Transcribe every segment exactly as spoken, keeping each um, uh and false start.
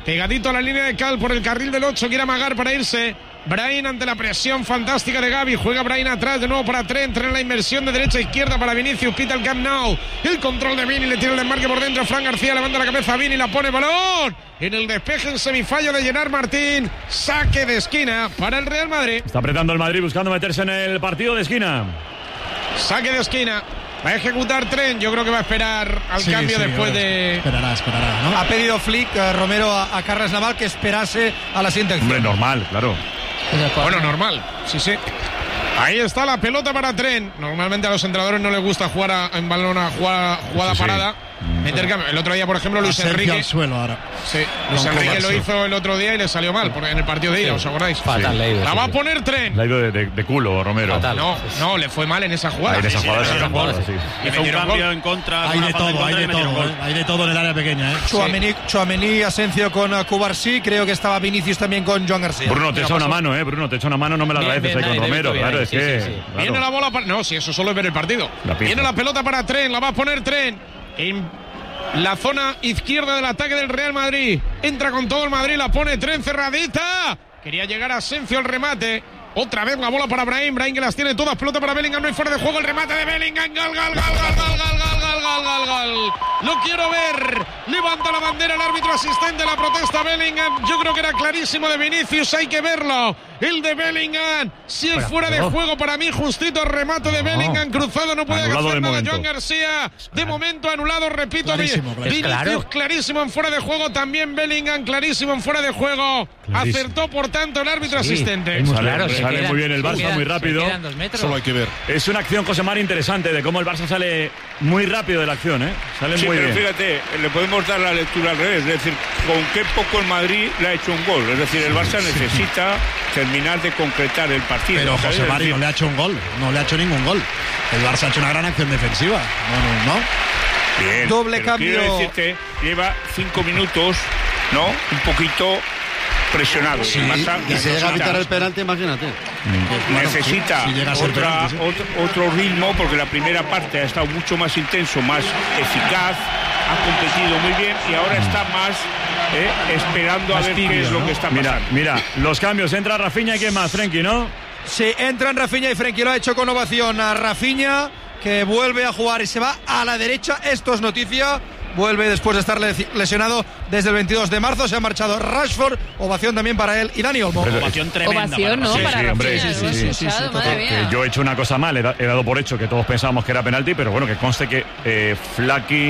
pegadito a la línea de cal por el carril del ocho, quiere amagar para irse. Brahim ante la presión fantástica de Gavi, juega Brahim atrás de nuevo para Trent, Trent en la inversión de derecha a izquierda para Vinicius, pita el Camp Nou, el control de Vini, le tira el desmarque por dentro, Fran García levanta la cabeza, Vini la pone, balón en el despeje en semifallo de Gerard Martín, saque de esquina para el Real Madrid. Está apretando el Madrid buscando meterse en el partido de esquina. Saque de esquina. Va a ejecutar Trent, yo creo que va a esperar al sí, cambio sí, después de... Esperará, esperará, ¿no? Ha pedido Flick, uh, Romero, a, a Carles Naval que esperase a la siguiente acción. Hombre, normal, claro. Bueno, normal, sí, sí. Ahí está la pelota para Trent. Normalmente a los entrenadores no les gusta jugar a, en balón a jugada, jugada sí, parada. Sí. Meter cambio. El otro día, por ejemplo, Luis Enrique. Al suelo ahora. Sí, Luis no, Enrique lo hizo el otro día y le salió mal en el partido de ida, ¿os acordáis? Fatal, sí. Leido, la sí, va sí. a poner Trent. La ha ido de, de, de culo, Romero. Fatal. No, no, le fue mal en esa jugada. Ah, en esa jugada, sí, sí, sí, jugada, sí. Y hizo un cambio gol. en contra. Hay de todo, hay de todo, ¿eh? Hay de todo en el área pequeña, ¿eh? Chouameni, sí. Chouameni, Asencio con uh, Cubarsí, creo que estaba Vinicius también con Joan García. Bruno, te echa una mano, ¿eh? Bruno, te echa una mano, no me la agradeces ahí con Romero. Claro, es que... Viene la bola para... No, si eso solo es ver el partido. Viene la pelota para Trent, la va a poner Trent. En la zona izquierda del ataque del Real Madrid. Entra con todo el Madrid, la pone Trent cerradita. Quería llegar a Asencio el remate. Otra vez la bola para Brahim, Brahim que las tiene todas, pelota para Bellingham, no hay fuera de juego, el remate de Bellingham, gol, gol, gol, gol, gol, gol, gol, gol, gol, gol, gol. Lo quiero ver, levanta la bandera el árbitro asistente, la protesta Bellingham, yo creo que era clarísimo de Vinicius, hay que verlo, el de Bellingham, si es fuera de juego para mí, justito remate de Bellingham, cruzado, no puede hacer nada Joan García, de momento anulado, repito, clarísimo, Vinicius claro. clarísimo en fuera de juego, también Bellingham clarísimo en fuera de juego, clarísimo. Acertó por tanto el árbitro sí, asistente. Claro, sale muy bien el Barça, quedan, muy rápido. Solo hay que ver. Es una acción, José Mari, interesante de cómo el Barça sale muy rápido de la acción, ¿eh? Sale sí, muy pero bien. Fíjate, le podemos dar la lectura al revés, es decir, con qué poco el Madrid le ha hecho un gol. Es decir, el Barça sí, necesita sí. terminar de concretar el partido. Pero José Mari decir... no le ha hecho un gol, no le ha hecho ningún gol. El Barça ha hecho una gran acción defensiva. No, no, no. Bien, doble cambio. Quiero decirte, lleva cinco minutos, ¿no? Un poquito presionado. Sí, y, y se llega a quitar el penalti, imagínate. Mm. Necesita si, si otra, penalti, sí. otro, otro ritmo, porque la primera parte ha estado mucho más intenso, más eficaz, ha competido muy bien y ahora está más eh, esperando más a ver tibio, qué es lo ¿no? que está pasando. Mira, mira, los cambios, entra Rafinha y quién más, Frenkie, ¿no? Sí, entran Rafinha y Frenkie, lo ha hecho con ovación a Rafinha, que vuelve a jugar y se va a la derecha, esto es noticia. Vuelve después de estar lesionado desde el veintidós de marzo. Se ha marchado Rashford. Ovación también para él y Dani Olmo. Ovación tremenda. Ovación, ¿no? Sí, para sí, hombre, sí, sí, sí, sí, sí, que yo he hecho una cosa mal. He, da, he dado por hecho que todos pensábamos que era penalti, pero bueno, que conste que eh, Flaky,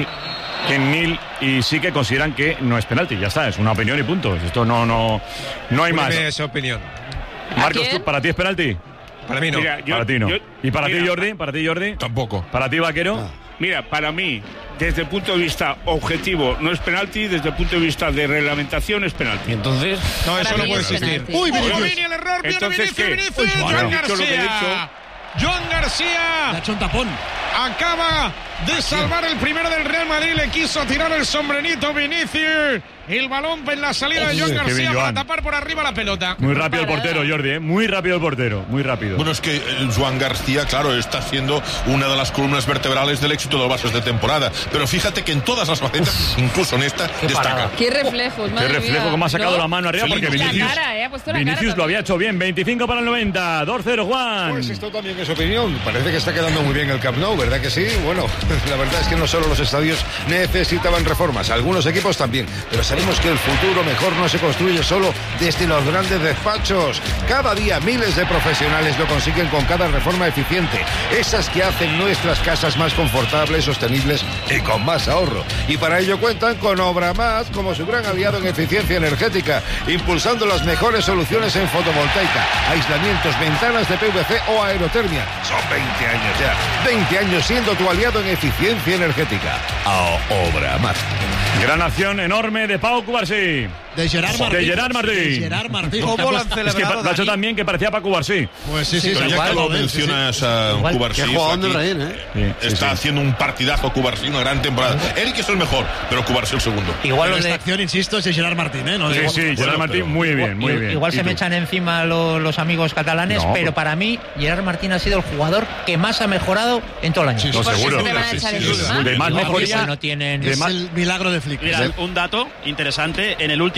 Kenil y sí que consideran que no es penalti. Ya está, es una opinión y punto. Esto no, no, no hay más. esa opinión. Marcos, ¿tú, ¿para ti es penalti? Para mí no. Mira, yo, para ti no. Yo, ¿Y para mira, ti, Jordi? ¿Para ti, Jordi? Tampoco. ¿Para ti, Vaquero? Ah. Mira, para mí, desde el punto de vista objetivo, no es penalti, desde el punto de vista de reglamentación es penalti. Entonces, no, eso no puede existir. Uy, Vini, el error, entonces Vinicius, Vinicius, Uy, Joan bueno, García. Joan García. Le ha hecho un tapón. Acaba de salvar el primero del Real Madrid, le quiso tirar el sombrenito Vinicius. El balón en la salida de Joan García para tapar por arriba la pelota. Muy rápido el portero, Jordi, ¿eh? Muy rápido el portero, muy rápido. Bueno, es que Joan García, claro, está siendo una de las columnas vertebrales del éxito de los Barças de temporada. Pero fíjate que en todas las facetas, incluso en esta, Qué destaca. Parada. Qué reflejos, madre Qué reflejo, mía. cómo ha sacado ¿No? la mano arriba, porque Vinicius, cara, eh, Vinicius lo había hecho bien. veinticinco para el noventa, dos cero, Juan. Pues esto también es opinión. Parece que está quedando muy bien el Camp Nou, ¿verdad que sí? Bueno, la verdad es que no solo los estadios necesitaban reformas, algunos equipos también. Pero sabemos que el futuro mejor no se construye solo desde los grandes despachos. Cada día miles de profesionales lo consiguen con cada reforma eficiente. Esas que hacen nuestras casas más confortables, sostenibles y con más ahorro. Y para ello cuentan con Obramás como su gran aliado en eficiencia energética, impulsando las mejores soluciones en fotovoltaica, aislamientos, ventanas de P V C o aerotermia. Son veinte años ya. veinte años siendo tu aliado en eficiencia energética. A Obramás. Gran acción enorme de Pau Cubarsí. De Gerard Martín. De Gerard Martín. De Gerard Martín. ¿Cómo lo han Es que celebrado, lo ha hecho Dani? también que parecía para Cubarsí. Pues sí, sí, Pero sí, ya igual, que lo igual, mencionas sí, sí. a Cubarsí, Qué jugador de Brahim, ¿eh? Sí, sí, está sí. haciendo un partidazo Cubarsí, una gran temporada. Eric es el mejor, pero Cubarsí el segundo. Igual esta de... acción, insisto, es de Gerard Martín, ¿eh? No sí, digo... sí, Gerard bueno, Martín, pero... muy bien, muy bien. Igual se tú? me echan encima lo, los amigos catalanes, no, pero pues... para mí Gerard Martín ha sido el jugador que más ha mejorado en todo el año. Sí, no, seguro. Me van a echar encima. De más No, mejoría. no tienen... De Es más... el milagro de Flick. Mira, un dato interesante, en el último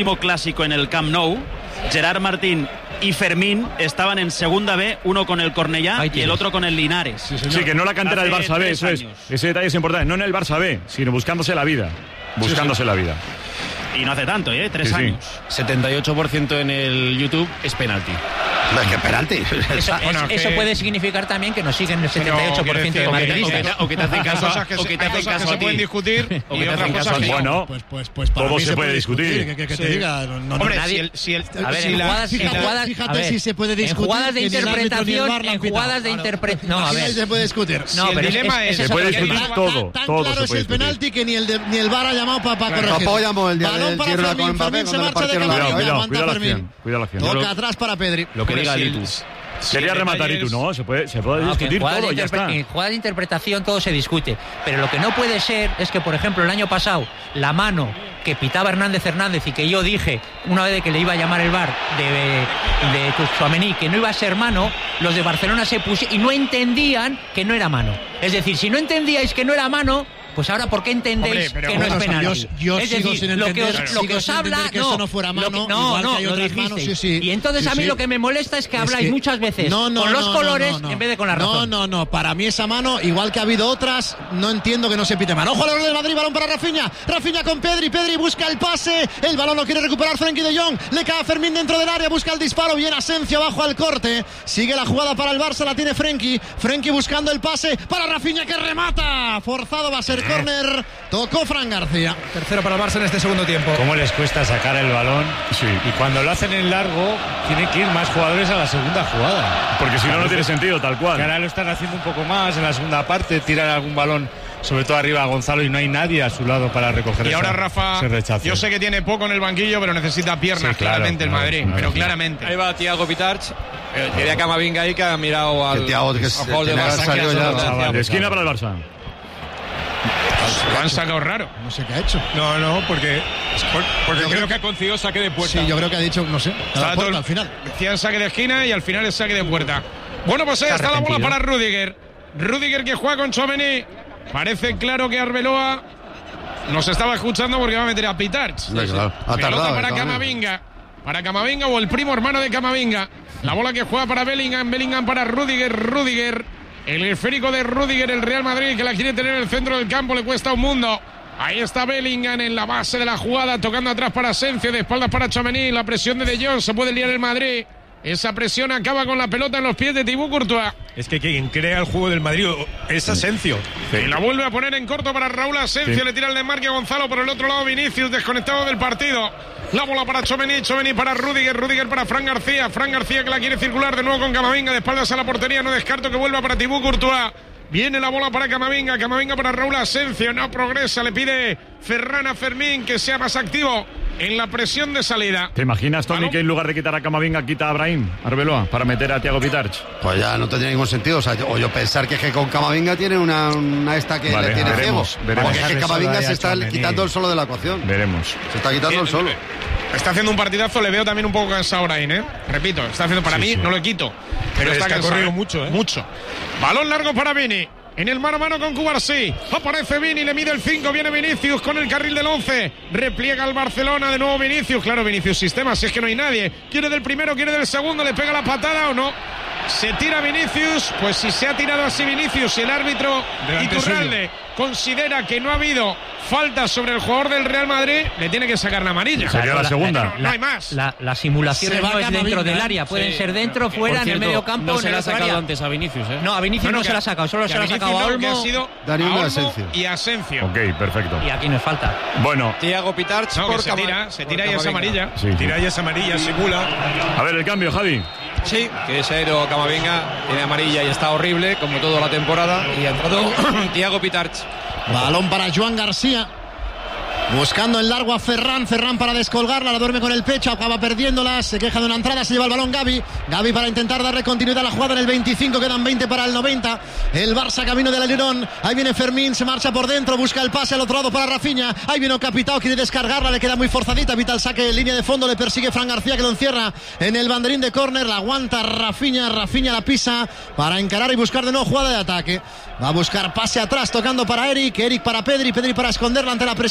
último clásico en el Camp Nou, Gerard Martín y Fermín estaban en segunda B, uno con el Cornellá y el otro con el Linares. Sí, sí, que no la cantera del Barça B, eso es. Ese detalle es importante. No en el Barça B, sino buscándose la vida. Buscándose sí, sí. la vida. Y no hace tanto, ¿eh? Tres sí, años. Sí. setenta y ocho por ciento en el YouTube es penalti. No, es que penalti. Eso, bueno, es, eso que... puede significar también que nos siguen el setenta y ocho por ciento de madridistas. O que te hacen caso a ti. O que te hacen caso a ti. Se pueden discutir o que te hacen caso a ti. Bueno, pues, pues, pues para todo mí se puede discutir. Que, que, que sí. te diga. No, no, Hombre, nadie, si el, si el, a ver, si en la, jugadas, fíjate, en jugadas, fíjate a ver, si se puede discutir. En jugadas de interpretación, en jugadas de interpretación. No, a ver. se puede discutir. No, pero el dilema es. Se puede discutir todo. Tan Todo claro es el penalti que ni el ni el V A R ha llamado para corregir. Apoyamos el día Balón para Fermín. Fermín se marcha de Camavinga. Aguanta Fermín. Toca atrás para Pedri. Lo que diga Litus. Quería rematar y tú no, se puede, se puede no, discutir todo, ya está. En jugada de interpretación todo se discute, pero lo que no puede ser es que, por ejemplo, el año pasado la mano que pitaba Hernández Hernández y que yo dije una vez que le iba a llamar el V A R de, de Tchouaméni que no iba a ser mano, los de Barcelona se pusieron y no entendían que no era mano. Es decir, si no entendíais que no era mano, pues ahora, ¿por qué entendéis Hombre, que no es penalti? Yo, yo es sigo decir, sin entender, lo que os, lo que os habla, que no, eso no fuera mano, que, no, no, lo dijisteis. Sí, sí, y entonces sí, a mí sí. lo que me molesta es que es habláis que, muchas veces no, no, con los no, colores no, no, no. en vez de con la razón. No, no, no, para mí esa mano, igual que ha habido otras, no entiendo que no se pite mano. Ojo al de Madrid, balón para Rafinha, Rafinha con Pedri, Pedri busca el pase, el balón lo quiere recuperar Frenkie de Jong, le cae a Fermín dentro del área, busca el disparo, bien Asensio abajo al corte, sigue la jugada para el Barça, la tiene Frenkie, Frenkie buscando el pase para Rafinha que remata, forzado va a ser córner. Tocó Fran García. Tercero para el Barça en este segundo tiempo. ¿Cómo les cuesta sacar el balón? Sí. Y cuando lo hacen en largo, tienen que ir más jugadores a la segunda jugada. Porque si no, no tiene sentido, tal cual. Que ahora lo están haciendo un poco más en la segunda parte, tiran algún balón, sobre todo arriba a Gonzalo, y no hay nadie a su lado para recoger y esa, ahora Rafa, yo sé que tiene poco en el banquillo, pero necesita piernas, sí, claro, claramente claro, el Madrid, claro, pero claro. claramente. Ahí va Thiago Pitarch, eh, quería Camavinga ahí que ha mirado al Thiago, que es, al de Barça. De esquina para el Barça. Lo han sacado raro. No sé qué ha hecho. No, no, porque, porque creo, creo que ha conseguido saque de puerta. Sí, yo creo que ha dicho, no sé, la puerta, al final. Decían saque de esquina y al final es saque de puerta. Bueno, pues ahí está, está la bola para Rüdiger. Rüdiger que juega con Tchouaméni. Parece claro que Arbeloa nos estaba escuchando porque va a meter a Pitarch. Sí, claro. Ha Pelota para Camavinga. Para Camavinga o el primo hermano de Camavinga. La bola que juega para Bellingham. Bellingham para Rüdiger. Rüdiger. El esférico de Rüdiger, el Real Madrid, que la quiere tener en el centro del campo, le cuesta un mundo. Ahí está Bellingham en la base de la jugada, tocando atrás para Asensio, de espaldas para Tchouaméni. La presión de De Jong, se puede liar el Madrid. Esa presión acaba con la pelota en los pies de Thibaut Courtois. Es que quien crea el juego del Madrid es Asensio. Sí. Y la vuelve a poner en corto para Raúl Asensio. Sí. Le tira el desmarque a Gonzalo. Por el otro lado Vinicius, desconectado del partido. La bola para Tchouaméni, Tchouaméni para Rüdiger, Rüdiger para Fran García. Fran García que la quiere circular de nuevo con Camavinga. De espaldas a la portería, no descarto que vuelva para Thibaut Courtois. Viene la bola para Camavinga, Camavinga para Raúl Asensio. No progresa, le pide Ferran a Fermín que sea más activo en la presión de salida. ¿Te imaginas, Tony, ¿Aló? que en lugar de quitar a Camavinga quita a Brahim Arbeloa para meter a Thiago Pitarch? Pues ya no tendría ningún sentido. O sea, yo, o yo pensar que, es que con Camavinga tiene una, una esta que vale, le tiene veremos, ciego. Veremos. Porque es que Camavinga se está quitando el solo de la ecuación. Veremos. Se está quitando Bien, el solo. Está haciendo un partidazo, le veo también un poco cansado Brahim, ¿eh? Repito, está haciendo para sí, mí, sí. no lo quito. Pero, pero está cansado. Ha corrido mucho, ¿eh? Mucho. Balón largo para Vini. En el mano a mano con Cubarsí. Aparece Vini, le mide el cinco. Viene Vinicius con el carril del once. Repliega el Barcelona. De nuevo Vinicius. Claro, Vinicius sistema. Si es que no hay nadie. Quiere del primero, quiere del segundo. Le pega la patada o no. Se tira Vinicius. Pues si se ha tirado así Vinicius, el árbitro Iturralde considera que no ha habido falta sobre el jugador del Real Madrid, le tiene que sacar la amarilla. Sería la, la segunda. No, no hay más. La, la simulación no es dentro del área. Pueden sí. ser dentro, fuera, cierto, en el medio campo. No se la ha sacado antes a Vinicius, ¿eh? No, a Vinicius no, no, no se la ha sacado. Solo se la ha sacado a Olmo. Ha sido Dani a Olmo Asensio. y Asensio. Ok, perfecto. Y aquí no es falta. Bueno. Thiago Pitarch no, por se tira, se tira y es amarilla. Sí, tira y es amarilla, simula. A ver el cambio, Javi. Sí, que se ha ido Camavinga, tiene amarilla y está horrible, como toda la temporada. Y ha entrado Thiago Pitarch. Balón para Joan García. Buscando el largo a Ferran, Ferran para descolgarla, la duerme con el pecho, acaba perdiéndola, se queja de una entrada, se lleva el balón Gavi, Gavi para intentar darle continuidad a la jugada en el veinticinco, quedan veinte para el noventa, el Barça camino del alerón, ahí viene Fermín, se marcha por dentro, busca el pase al otro lado para Rafinha, ahí viene Capitao, quiere descargarla, le queda muy forzadita, evita el saque en línea de fondo, le persigue Fran García que lo encierra en el banderín de córner, la aguanta Rafinha, Rafinha la pisa para encarar y buscar de nuevo jugada de ataque, va a buscar pase atrás, tocando para Eric, Eric para Pedri, Pedri para esconderla ante la presión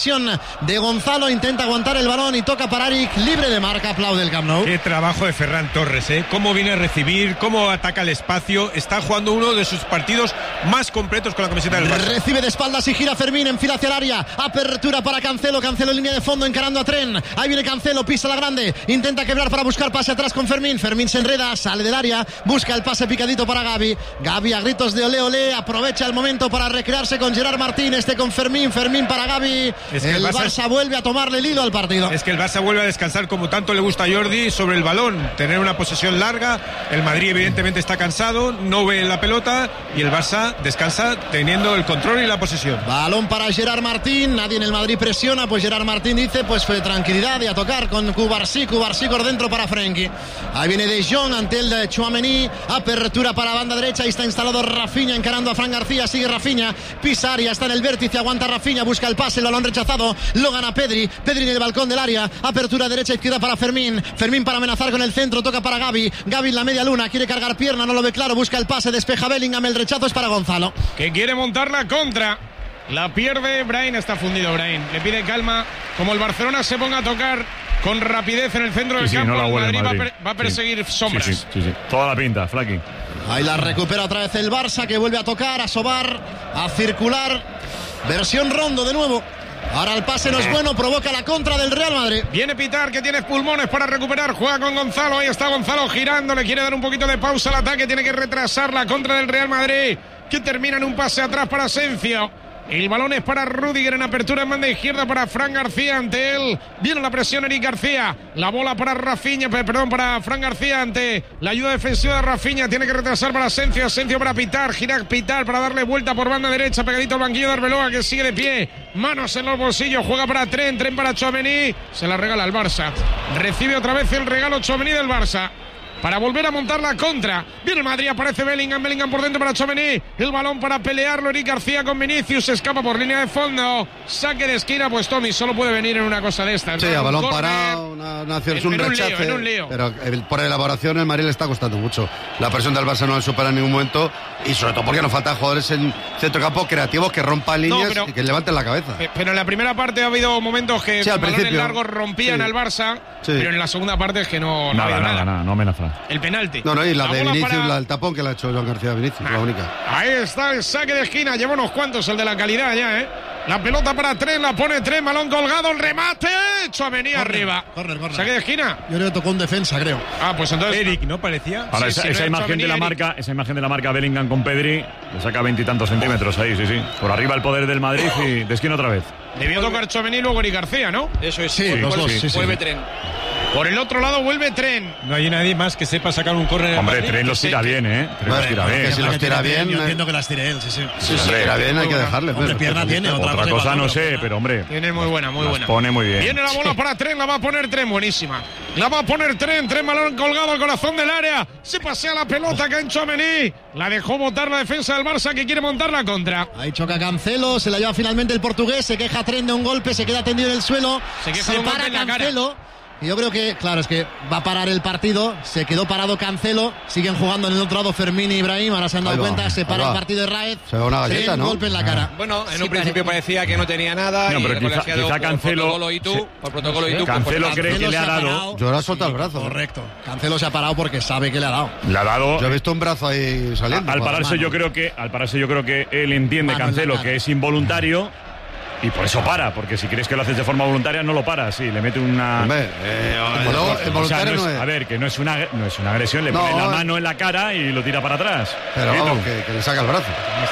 de Gonzalo, intenta aguantar el balón y toca para Eric, libre de marca, aplaude el Camp Nou. Qué trabajo de Ferran Torres, ¿eh? Cómo viene a recibir, cómo ataca el espacio, está jugando uno de sus partidos más completos con la camiseta del Barça. Recibe de espaldas y gira Fermín, enfila hacia el área, apertura para Cancelo, Cancelo en línea de fondo encarando a Tren, ahí viene Cancelo, pisa la grande, intenta quebrar para buscar pase atrás con Fermín, Fermín se enreda, sale del área, busca el pase picadito para Gavi, Gavi a gritos de ole ole, aprovecha el momento para recrearse con Gerard Martín, este con Fermín, Fermín para Gavi, es que el, el Barça, Barça vuelve a tomarle el hilo al partido. Es que el Barça vuelve a descansar como tanto le gusta a Jordi sobre el balón, tener una posesión larga, el Madrid evidentemente está cansado, no ve la pelota y el Barça descansa teniendo el control y la posesión. Balón para Gerard Martín, nadie en el Madrid presiona, pues Gerard Martín dice, pues fue tranquilidad y a tocar con Cubarsí, Cubarsí por dentro para Frenkie. Ahí viene De Jong ante el de Tchouaméni, apertura para la banda derecha, ahí está instalado Rafinha encarando a Fran García, sigue Rafinha, pisa área, está en el vértice, aguanta Rafinha, busca el pase, el balón rechazado, lo gana Pedri, Pedri en el balcón del área, apertura derecha, izquierda para Fermín, Fermín para amenazar con el centro, toca para Gavi, Gavi en la media luna, quiere cargar pierna, no lo ve claro, busca el pase, despeja Bellingham, el rechazo es para Gonzalo. Que quiere montar la contra. La pierde Brain, está fundido Brain. Le pide calma. Como el Barcelona se ponga a tocar con rapidez en el centro del sí, campo, sí, no el Madrid, Madrid. Va, a per, va a perseguir sí. sombras. Sí, sí, sí, sí. Toda la pinta, Flaky. Ahí la recupera otra vez el Barça, que vuelve a tocar, a sobar, a circular. Versión Rondo de nuevo. Ahora el pase no es bueno, provoca la contra del Real Madrid. Viene Pitar, que tiene pulmones para recuperar, juega con Gonzalo, ahí está Gonzalo girando, le quiere dar un poquito de pausa al ataque, tiene que retrasar la contra del Real Madrid, que termina en un pase atrás para Asensio. El balón es para Rüdiger en apertura en banda izquierda para Fran García, ante él viene la presión Eric García, la bola para Rafinha, perdón, para Fran García ante la ayuda defensiva de Rafinha, tiene que retrasar para Asensio, Asensio para Pitar, gira Pitar para darle vuelta por banda derecha, pegadito al banquillo de Arbeloa, que sigue de pie, manos en los bolsillos, juega para Tren, Tren para Tchouaméni, se la regala al Barça, recibe otra vez el regalo Tchouaméni del Barça para volver a montar la contra. Viene el Madrid, aparece Bellingham, Bellingham por dentro para Tchouaméni, el balón para pelearlo Eric García con Vinicius, se escapa por línea de fondo, saque de esquina, pues Tommy solo puede venir en una cosa de estas. Sí, a balón corner, parado, una, una acción, un rechace, un lío, un lío. Pero el, por elaboración el Madrid le está costando mucho. La presión del Barça no la supera en ningún momento y sobre todo porque nos faltan jugadores en centrocampo creativos que rompan líneas no, pero, y que levanten la cabeza. Pero en la primera parte ha habido momentos que sí, con balones largos rompían sí. al Barça, sí. pero en la segunda parte es que no, no nada, ha nada, nada. nada, no amenaza. El penalti. No, no, y la, la de Vinicius, para... la, el tapón que le ha hecho Joan García Vinicius, ah. la única. Ahí está el saque de esquina, lleva unos cuantos el de la calidad ya, ¿eh? La pelota para Tren, la pone Tren, balón colgado, el remate, Tchouaméni arriba. Corre, corre. Saque de esquina. Yo creo que tocó un defensa, creo. Ah, pues entonces. Eric, ¿no parecía? Ahora, sí, esa, sí, esa no imagen de la Eric. marca, esa imagen de la marca Bellingham con Pedri, le saca veintitantos centímetros ahí, sí, sí. Por arriba el poder del Madrid y de esquina otra vez. Debió tocar Tchouaméni y luego Eric García, ¿no? Eso es, sí, los dos, sí, sí, vuelve sí. Tren. Por el otro lado vuelve Tren. No hay nadie más que sepa sacar un córner. Hombre, Tren los tira bien, ¿eh? Tren los tira bien. Si los tira bien, yo entiendo que las tire él, sí, sí. Si los tira bien hay que dejarle. Hombre, pierna tiene, otra, otra cosa no sé, pero hombre. Tiene muy buena, muy buena. Pone muy bien. Viene la bola para Tren, la va a poner Tren, buenísima. La va a poner Tren, Tren balón colgado al corazón del área. Se pasea la pelota que en Tchouaméni. La dejó botar la defensa del Barça que quiere montar la contra. Ahí choca Cancelo, se la lleva finalmente el portugués, se queja Tren de un golpe, se queda tendido en el suelo. Se queja se de un para golpe en la Cancelo. cara. Y yo creo que, claro, es que va a parar el partido. Se quedó parado Cancelo. Siguen jugando en el otro lado Fermín y Ibrahim. Ahora se han dado va, cuenta. Se para va. el partido de Raed. Se da una galleta, un ¿no? golpe en la cara. Bueno, en Sí, un principio parece. parecía que no tenía nada. No, y pero el quizá, colegiado, quizá por Cancelo. protocolo y tú, se- por protocolo y tú. Cancelo pues, cree que Cancelo le ha se ha dado. parado. Yo le ha soltado el brazo. Correcto. Cancelo se ha parado porque sabe que le ha dado. Le ha dado. Yo he visto un brazo ahí saliendo. Al pararse mano. yo creo que al pararse yo creo que él entiende, Mano en la Cancelo, cara. que es involuntario y por eso para, porque si crees que lo haces de forma voluntaria no lo para, sí, le mete una Hombre, eh, Bueno, no, o sea, involuntario no es- no es. a ver, que no es una no es una agresión, le No, pone la eh. mano en la cara y lo tira para atrás. Pero ¿Y tú? vamos, que, que le saca el brazo.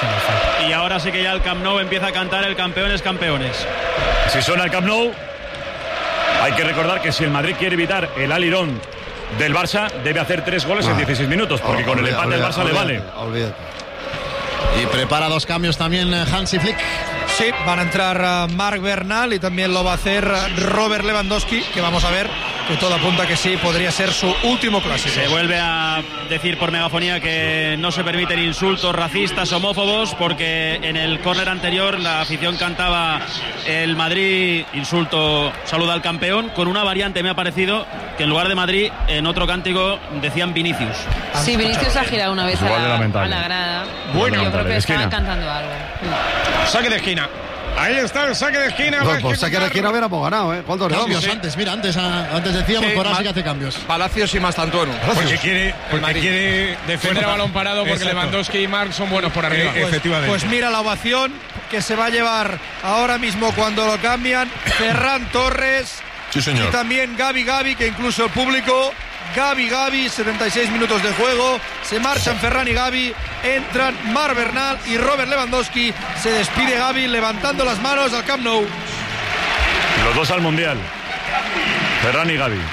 Y ahora sí que ya el Camp Nou empieza a cantar el campeones, campeones. Si suena el Camp Nou, hay que recordar que si el Madrid quiere evitar el alirón del Barça, debe hacer tres goles Ah. en dieciséis minutos, porque Oh, con el olvida- empate del olvida- Barça le vale. olvídate, olvídate. Y prepara dos cambios también eh, Hansi Flick. Sí, van a entrar uh, Marc Bernal y también lo va a hacer uh, Robert Lewandowski, que vamos a ver, que todo apunta que sí, podría ser su último clásico. Se vuelve a decir por megafonía que no se permiten insultos racistas, homófobos, porque en el córner anterior la afición cantaba el Madrid, insulto, saluda al campeón, con una variante me ha parecido que en lugar de Madrid, en otro cántico decían Vinicius. Sí, Vinicius ha girado una vez a Igual de la, lamentable. a la grada. Bueno, yo creo que de estaban esquina. cantando algo. Saque de esquina. Ahí está el saque de esquina. No, por saque de esquina hubiéramos ganado, ¿eh? ¿Cuántos cambios sí. antes? Mira, antes, a, antes decíamos, sí, por ahora sí que hace cambios. Palacios y Mastantuono. Porque quiere, porque quiere defender a balón parado, porque Exacto. Lewandowski y Marc son buenos por arriba. Pues, Efectivamente. Pues mira la ovación que se va a llevar ahora mismo cuando lo cambian Ferran Torres. Sí, señor. Y también Gavi Gavi, que incluso el público. Gavi Gavi, setenta y seis minutos de juego. Se marchan Ferran y Gavi. Entran Marc Bernal y Robert Lewandowski. Se despide Gavi levantando las manos al Camp Nou. Los dos al Mundial. Ferran y Gavi.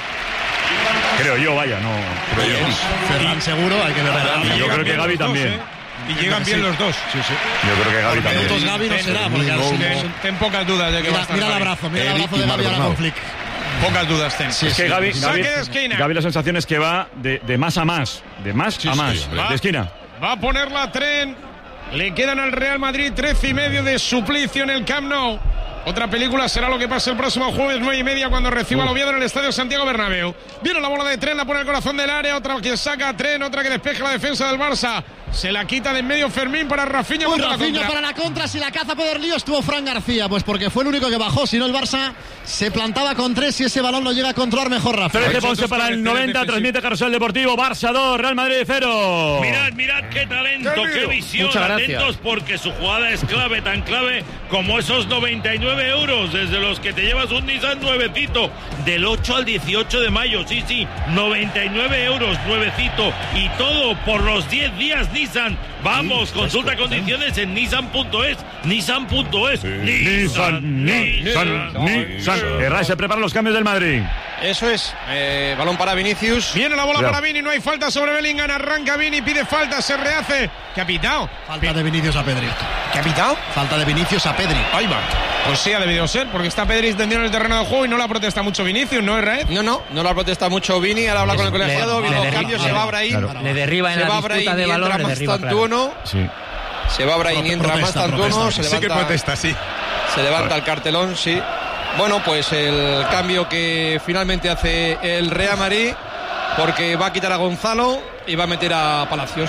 Creo yo, vaya, no. Creo yo. Ferran seguro, hay que ver. Y yo creo que Gavi también. Dos, ¿eh? Y llegan bien sí. los dos. Sí, sí. Yo creo que Gavi también. Minutos Gavi no será, porque ten, ten, ten pocas dudas de que mira, va a estar. Mira el abrazo, mira el abrazo de Gavi ahora con Flick. Pocas dudas ten. Sí, es que sí, Gavi, Gavi, de Gavi la sensación es que va de, de más a más. De más sí, a más. Sí, de esquina. Va a poner la tren. Le quedan al Real Madrid trece y medio de suplicio en el Camp Nou. Otra película será lo que pase el próximo jueves, nueve y media, cuando reciba al Oviedo en el Estadio Santiago Bernabéu. Viene la bola de Tren, la pone al corazón del área, otra que saca a Tren, otra que despeja la defensa del Barça. Se la quita de en medio Fermín para Rafinha. Uy, Rafinha la para la contra, si la caza Pedro Lío estuvo Fran García, pues porque fue el único que bajó, si no el Barça se plantaba con tres y ese balón lo llega a controlar mejor Rafa. trece Ponce para el noventa, transmite Carrusel Deportivo, Barça dos, Real Madrid cero. Mirad, mirad qué talento, qué, qué visión, atentos porque su jugada es clave, tan clave como esos noventa y nueve euros desde los que te llevas un Nissan nuevecito del ocho al dieciocho de mayo, sí, sí, noventa y nueve euros, nuevecito y todo por los diez días Nissan. Vamos, sí, consulta condiciones en nissan punto es, nissan punto es. Sí. Nissan, Nissan, Nissan. Herrera se preparan los cambios del Madrid. Eso es, eh, balón para Vinicius. Viene la bola Cuidado. para Vini, no hay falta sobre Bellingham, arranca Vini, pide falta, se rehace. ¿Qué ha pitado? Falta de Vinicius a Pedri. ¿Qué ha pitado? Falta de Vinicius a Pedri. Ahí va. Pues sí, ha debido ser, porque está Pedri extendido en el terreno de juego y no la protesta mucho Vinicius, ¿no, Herrera? No, no, no la protesta mucho Vini, ahora habla con el colegiado, viene el cambio, se va Brahim. Claro. Le derriba en la disputa de balón, le derriba, claro. Sí. Se va Brahim y entra más Tantuono, se levanta, sí que protesta, sí. Se levanta el cartelón, sí. Bueno, pues el cambio que finalmente hace el Real Madrid, porque va a quitar a Gonzalo y va a meter a Palacios.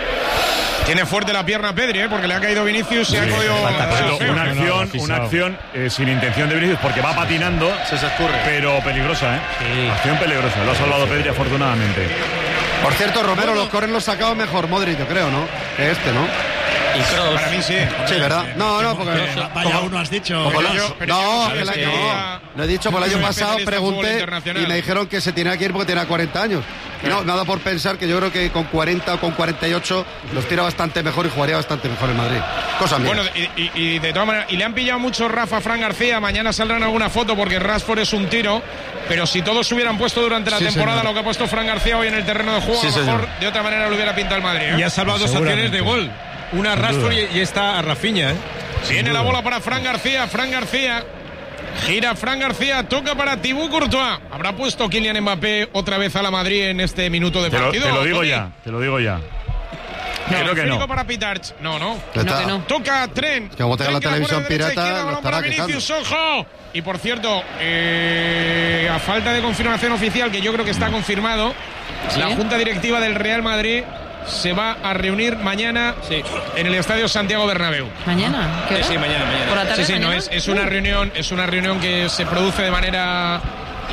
Tiene fuerte la pierna Pedri, ¿eh? Porque le ha caído Vinicius y sí, ha podido... Una acción, una acción eh, sin intención de Vinicius, porque va patinando, se se escurre. Pero peligrosa, ¿eh? Sí. Acción peligrosa, lo ha salvado Pedri afortunadamente. Por cierto, Romero, los corren los sacado mejor Modric, yo creo, ¿no? Que este, ¿no? Y Kroos. Para mí sí. Sí, ¿verdad? No, no, porque... Vaya uno has dicho. Como yo, yo, no, que la, que no. Lo he dicho, por el año pasado pregunté y me dijeron que se tenía que ir porque tenía cuarenta años. Y no, nada por pensar que yo creo que con cuarenta o con cuarenta y ocho los tira bastante mejor y jugaría bastante mejor en Madrid. Cosa mía. Bueno, y, y, y de todas maneras, y le han pillado mucho Rafa a Fran García. Mañana saldrán alguna foto porque Rashford es un tiro. Pero si todos se hubieran puesto durante la sí, temporada señor. lo que ha puesto Fran García hoy en el terreno de juego, sí, a lo mejor señor. de otra manera lo hubiera pintado el Madrid, ¿eh? Y ha salvado dos acciones de gol. Una a Rashford y, y esta a Rafinha, ¿eh? Viene la bola para Fran García. Fran García. Gira Fran García, toca para Thibaut Courtois. ¿Habrá puesto Kylian Mbappé otra vez a la Madrid en este minuto de te partido? Lo, te lo digo ya, te lo digo ya. No, creo que no. para Pitarch. No, no. no, que no. Toca Tren. Es que como tenga la televisión pirata, lo estará Vinicius, ojo. Y por cierto, eh, a falta de confirmación oficial, que yo creo que está confirmado, ¿sí? La Junta Directiva del Real Madrid se va a reunir mañana sí. en el Estadio Santiago Bernabéu. ¿Mañana? ¿Qué hora? Sí, sí, mañana, mañana. ¿Por la tarde, sí, sí, mañana? no, es, es una reunión, es una reunión que se produce de manera...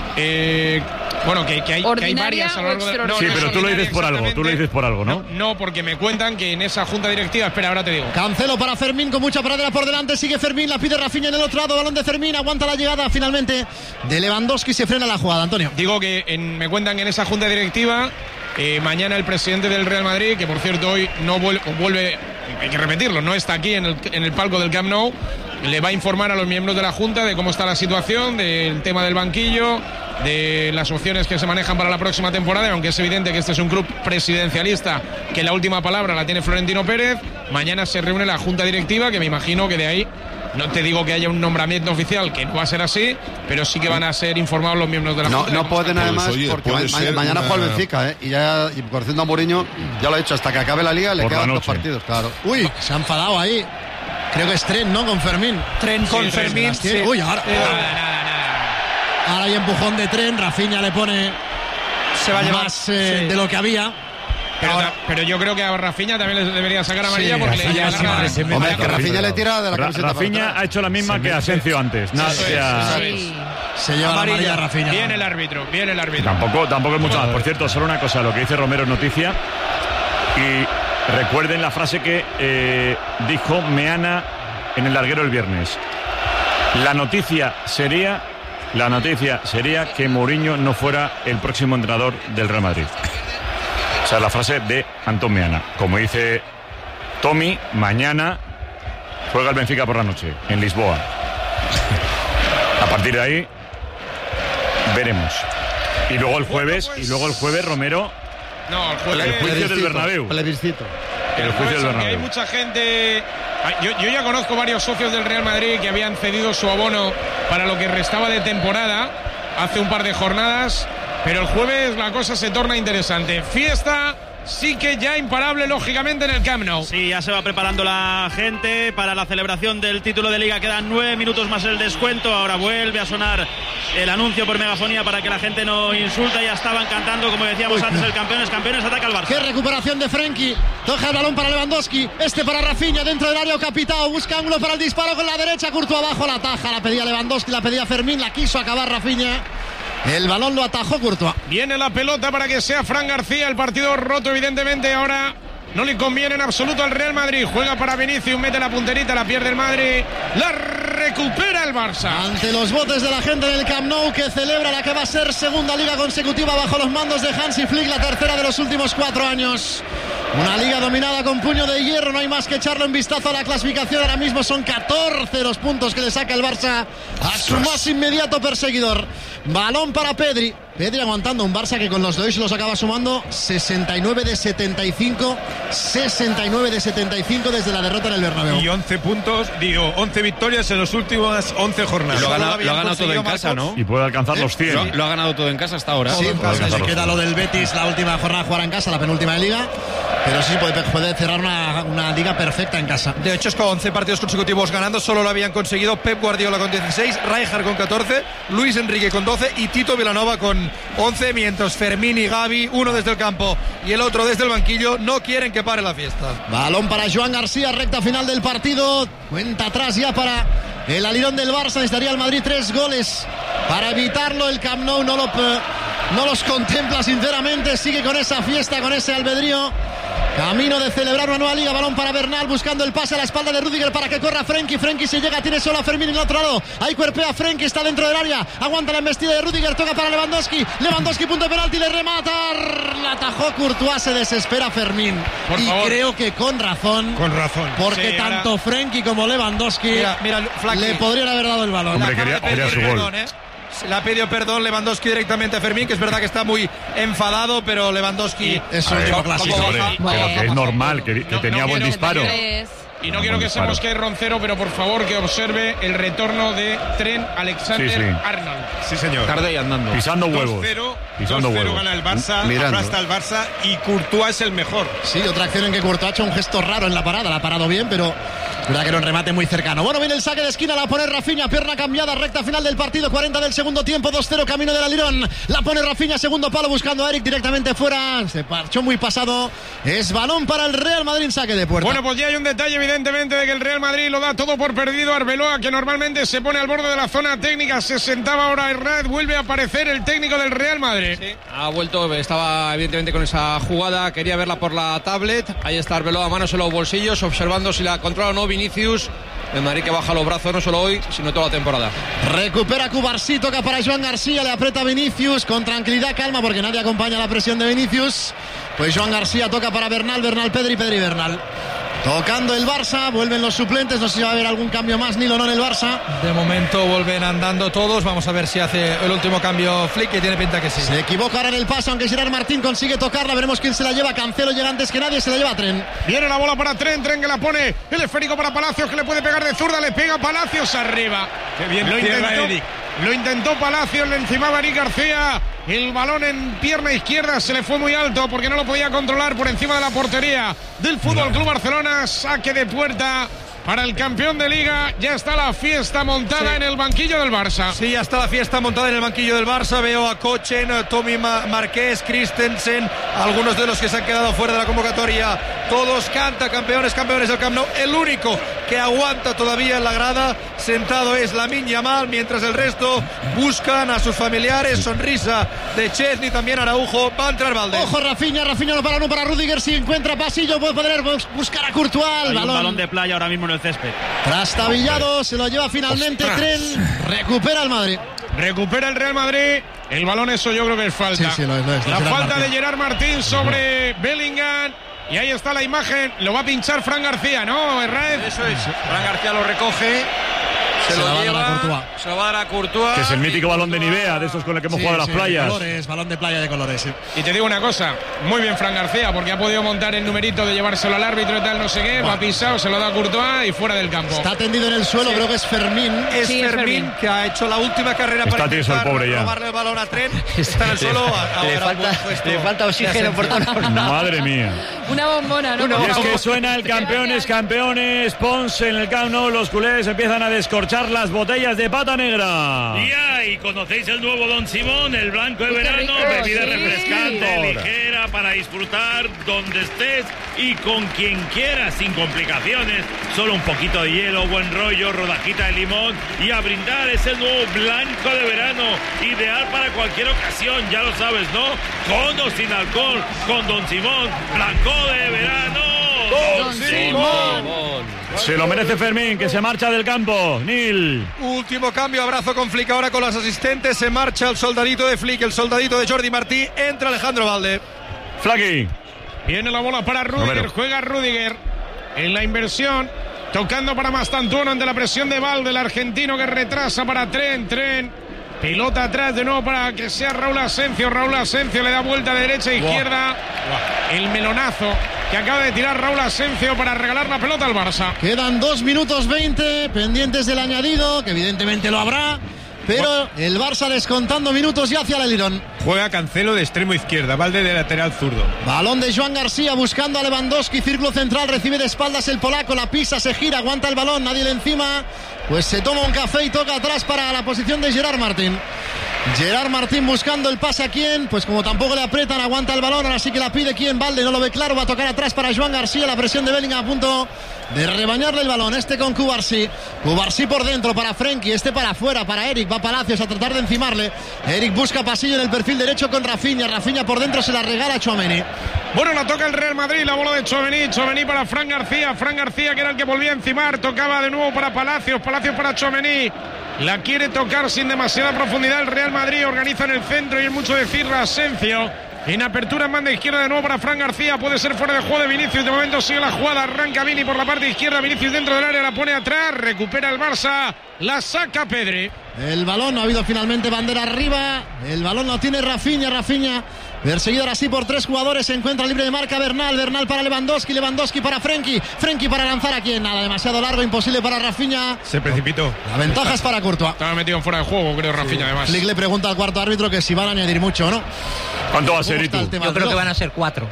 Eh, bueno, que, que, hay, que hay varias a lo largo de... No, sí, no pero tú lo dices por algo, tú lo dices por algo, ¿no? ¿no? No, porque me cuentan que en esa junta directiva... Espera, ahora te digo. Cancelo para Fermín con mucha pradera por delante. Sigue Fermín, la pide Rafinha en el otro lado. Balón de Fermín, aguanta la llegada finalmente de Lewandowski. Se frena la jugada, Antonio. Digo que en, me cuentan que en esa junta directiva... Eh, mañana el presidente del Real Madrid, que por cierto hoy no vuelve, vuelve, hay que repetirlo, no está aquí en el, en el palco del Camp Nou, le va a informar a los miembros de la Junta de cómo está la situación, del tema del banquillo, de las opciones que se manejan para la próxima temporada, aunque es evidente que este es un club presidencialista, que la última palabra la tiene Florentino Pérez. Mañana se reúne la Junta Directiva, que me imagino que de ahí... No te digo que haya un nombramiento oficial, que no va a ser así, pero sí que van a ser informados los miembros de la no, Junta. No pueden además, pues, oye, porque ma ma mañana juega el Benfica, ¿eh? Y ya, y por cierto a Mourinho, ya lo ha dicho, hasta que acabe la liga le quedan dos partidos, claro. Uy, se ha enfadado ahí. Creo que es Tren, ¿no? Con Fermín. Tren con sí, Fermín. Sí. Uy, ahora. Eh, nada, nada, nada. Ahora hay empujón de Tren, Rafinha le pone se va a llevar más eh, sí. de lo que había. Pero, Ahora, pero yo creo que a Rafinha también le debería sacar amarilla sí, porque le ya la... se Hombre, que Rafinha le tira de la camiseta. Rafinha ha hecho la misma se que Asensio antes. Nada, sí, ya... sí. Se lleva la amarilla a Rafinha. Viene el árbitro, viene el árbitro. Tampoco, tampoco es mucho más. Por cierto, solo una cosa, lo que dice Romero es noticia. Y recuerden la frase que eh, dijo Meana en el larguero el viernes. La noticia sería, la noticia sería que Mourinho no fuera el próximo entrenador del Real Madrid. O sea, la frase de Antón Meana. Como dice Tommy, mañana juega el Benfica por la noche, en Lisboa. A partir de ahí, veremos. Y luego el jueves, y luego el jueves, Romero, no, el, jueves, el juicio del Bernabéu. Plebiscito. El juicio del Bernabéu. Hay mucha gente... Yo, yo ya conozco varios socios del Real Madrid que habían cedido su abono para lo que restaba de temporada hace un par de jornadas. Pero el jueves la cosa se torna interesante. Fiesta sí que ya imparable, lógicamente, en el Camp Nou. Sí, ya se va preparando la gente para la celebración del título de Liga. Quedan nueve minutos más el descuento. Ahora vuelve a sonar el anuncio por megafonía para que la gente no insulta. Ya estaban cantando, como decíamos Uy. antes, el campeones, campeones, ataca al Barça. Qué recuperación de Frenkie. Toca el balón para Lewandowski. Este para Rafinha, dentro del área Capitao. Busca ángulo para el disparo con la derecha. Courtois abajo, la taja. La pedía Lewandowski, la pedía Fermín. La quiso acabar Rafinha. El balón lo atajó Courtois. Viene la pelota para que sea Fran García. El partido roto, evidentemente. Ahora no le conviene en absoluto al Real Madrid. Juega para Vinicius, mete la punterita, la pierde el Madrid. La recupera el Barça. Ante los botes de la gente en el Camp Nou, que celebra la que va a ser segunda liga consecutiva bajo los mandos de Hansi Flick, la tercera de los últimos cuatro años. Una liga dominada con puño de hierro, no hay más que echarle un vistazo a la clasificación. Ahora mismo son catorce los puntos que le saca el Barça a su más inmediato perseguidor. Balón para Pedri. Pedri aguantando un Barça que con los de hoy se los acaba sumando sesenta y nueve de setenta y cinco. sesenta y nueve de setenta y cinco desde la derrota en el Bernabéu. Y once puntos, digo, once victorias en las últimas once jornadas. Y lo, gana, lo ha ganado todo en casa, ¿no? Y puede alcanzar ¿Eh? los cien. Lo, lo ha ganado todo en casa hasta ahora. Sí, pues se queda lo del Betis, la última jornada jugará en casa, la penúltima de Liga. Pero sí puede, puede cerrar una, una liga perfecta en casa. De hecho, es con once partidos consecutivos ganando. Solo lo habían conseguido Pep Guardiola con dieciséis, Rijkaard con catorce, Luis Enrique con doce y Tito Vilanova con once. Mientras Fermín y Gavi, uno desde el campo y el otro desde el banquillo, no quieren que pare la fiesta. Balón para Joan García, recta final del partido. Cuenta atrás ya para el alirón del Barça. Necesitaría el Madrid tres goles para evitarlo. El Camp Nou no, lo, no los contempla sinceramente. Sigue con esa fiesta, con ese albedrío. Camino de celebrar una nueva liga. Balón para Bernal, buscando el pase a la espalda de Rüdiger para que corra Frenkie. Frenkie se llega, tiene solo a Fermín en el otro lado. Ahí cuerpea Frenkie, está dentro del área. Aguanta la embestida de Rüdiger, toca para Lewandowski. Lewandowski, punto de penalti, le remata. La atajó Courtois, se desespera Fermín. Por y favor. Creo que con razón. Con razón. Porque sí, tanto ahora... Frenkie como Lewandowski mira, mira, le podrían haber dado el balón. Hombre, quería, quería su gol. ¿eh? Le ha pedido perdón Lewandowski directamente a Fermín, que es verdad que está muy enfadado, pero Lewandowski... Eso es un clásico. Pero que es normal, que, que no, tenía no buen disparo. Y no quiero que se mosquee Roncero, pero por favor que observe el retorno de Trent Alexander-Arnold. Sí, sí. sí, señor. Tarde y andando. Pisando huevos. dos cero, Pisando dos cero huevos. Gana el Barça, Mirando. aplasta el Barça y Courtois es el mejor. Sí, otra acción en que Courtois ha hecho un gesto raro en la parada. La ha parado bien, pero verdad que era un remate muy cercano. Bueno, viene el saque de esquina, la pone Rafinha, pierna cambiada, recta final del partido, cuarenta del segundo tiempo, dos cero, camino del alirón. La pone Rafinha, segundo palo, buscando a Eric directamente fuera. Se parchó muy pasado. Es balón para el Real Madrid, saque de puerta. Bueno, pues ya hay un detalle, evidentemente, de que el Real Madrid lo da todo por perdido. Arbeloa, que normalmente se pone al borde de la zona técnica, se sentaba ahora Herrad, vuelve a aparecer el técnico del Real Madrid. Sí, ha vuelto, estaba evidentemente con esa jugada, quería verla por la tablet. Ahí está Arbeloa, manos en los bolsillos, observando si la controla o no Vinicius. El Madrid que baja los brazos no solo hoy, sino toda la temporada. Recupera Cubarsí, toca para Joan García, le aprieta Vinicius con tranquilidad, calma, porque nadie acompaña la presión de Vinicius. Pues Joan García toca para Bernal, Bernal, Pedri, Pedri, Bernal. Tocando el Barça, vuelven los suplentes, no sé si va a haber algún cambio más, Nilo, no en el Barça. De momento vuelven andando todos, vamos a ver si hace el último cambio Flick, que tiene pinta que sí. Se equivoca ahora en el paso, aunque Gerard Martín consigue tocarla, veremos quién se la lleva. Cancelo llega antes que nadie, se la lleva a Trent. Viene la bola para Trent, Trent que la pone, el esférico para Palacios, que le puede pegar de zurda, le pega Palacios arriba. Qué bien lo intentó, Eric. Lo intentó Palacios, le encimaba Eric García. El balón en pierna izquierda se le fue muy alto porque no lo podía controlar por encima de la portería del Fútbol Club Barcelona. Saque de puerta para el campeón de Liga. Ya está la fiesta montada sí. en el banquillo del Barça. Sí, ya está la fiesta montada en el banquillo del Barça. Veo a Kochen, a Tommy Marqués, Christensen, algunos de los que se han quedado fuera de la convocatoria. Todos canta campeones, campeones del Camp Nou. El único que aguanta todavía en la grada sentado es Lamine Yamal, mientras el resto buscan a sus familiares. Sonrisa de Chesney, también Araujo. Va a entrar Valde. Ojo, Rafinha, Rafinha no para, no para Rudiger. Si encuentra pasillo, puede poder buscar a Courtois. Hay balón. un balón de playa ahora mismo en el césped. Trastabillado, se lo lleva finalmente Tren. Recupera el Madrid. Recupera el Real Madrid. El balón, eso yo creo que es falta. Sí, sí, lo es, lo es, la Gerard falta Martín. de Gerard Martín sobre Bellingham. Y ahí está la imagen. Lo va a pinchar Fran García, ¿no, Herrera? Eso es. Fran García lo recoge. Se, se lo lleva, se lo va a dar a Courtois. Que es el mítico balón de Nivea, de estos con el que hemos sí, jugado sí, las playas. De colores, balón de playa de colores. Sí. Y te digo una cosa, muy bien Fran García, porque ha podido montar el numerito de llevárselo al árbitro y tal, no sé qué, lo ha pisado, se lo da a Courtois y fuera del campo. Está tendido en el suelo, sí. Creo que es Fermín. Es sí, Fermín, Fermín, que ha hecho la última carrera está para tieso el pobre ya. robarle el balón a Tren. Está en el suelo. A, a le, falta, le falta oxígeno por todos lados. Madre mía. Una bombona, ¿no? Y es que suena el campeones, campeones. Ponce en el Camp Nou. Los culés empiezan a descorchar las botellas de pata negra. Ya, y conocéis el nuevo Don Simón, el blanco de Uy, verano, rico, bebida sí. refrescante, ligera para disfrutar donde estés y con quien quieras, sin complicaciones. Solo un poquito de hielo, buen rollo, rodajita de limón y a brindar. Es el nuevo blanco de verano, ideal para cualquier ocasión, ya lo sabes, ¿no? Con o sin alcohol, con Don Simón, blanco de verano. Don Simón. Se lo merece Fermín, que se marcha del campo. Nil. Último cambio, abrazo con Flick ahora con los asistentes. Se marcha el soldadito de Flick, el soldadito de Jordi Martí. Entra Alejandro Valde. Flaqui. Viene la bola para Rudiger, Romero. juega Rudiger en la inversión. Tocando para Mastantuono ante la presión de Valde, el argentino que retrasa para Tren, Tren. Pelota atrás de nuevo para que sea Raúl Asencio. Raúl Asencio le da vuelta de derecha a izquierda. Wow. El melonazo que acaba de tirar Raúl Asencio para regalar la pelota al Barça. Quedan dos minutos veinte pendientes del añadido, que evidentemente lo habrá. Pero el Barça descontando minutos ya hacia el Lirón. Juega Cancelo de extremo izquierda, Valde de lateral zurdo. Balón de Joan García buscando a Lewandowski, círculo central, recibe de espaldas el polaco, la pisa, se gira, aguanta el balón, nadie le encima. Pues se toma un café y toca atrás para la posición de Gerard Martín. Gerard Martín buscando el pase a quién, pues como tampoco le apretan, aguanta el balón, ahora sí que la pide quién, Valde no lo ve claro, va a tocar atrás para Joan García, la presión de Bellingham a punto de rebañarle el balón, este con Cubarsí, Cubarsí por dentro para Frenkie, este para afuera, para Eric, va Palacios a tratar de encimarle, Eric busca pasillo en el perfil derecho con Rafinha, Rafinha por dentro se la regala a Tchouaméni. Bueno, la toca el Real Madrid, la bola de Tchouaméni, Tchouaméni para Fran García, Fran García que era el que volvía a encimar, tocaba de nuevo para Palacios, Palacios para Tchouaméni. La quiere tocar sin demasiada profundidad el Real Madrid, organiza en el centro y es mucho decir Asencio. En apertura en banda izquierda de nuevo para Fran García, puede ser fuera de juego de Vinicius, de momento sigue la jugada, arranca Vini por la parte izquierda, Vinicius dentro del área, la pone atrás, recupera el Barça, la saca Pedri. El balón, no ha habido finalmente bandera arriba, el balón lo tiene Rafinha, Rafinha perseguido ahora sí por tres jugadores, se encuentra libre de marca Bernal, Bernal para Lewandowski, Lewandowski para Frenkie, Frenkie para lanzar a quien, nada, demasiado largo, imposible para Rafinha. Se precipitó. La ventaja es para Courtois. Estaba metido en fuera de juego, creo, Rafinha, sí. Además. Flick le pregunta al cuarto árbitro que si van a añadir mucho o no. ¿Cuánto va a ser, Itu? Yo creo que van a ser cuatro.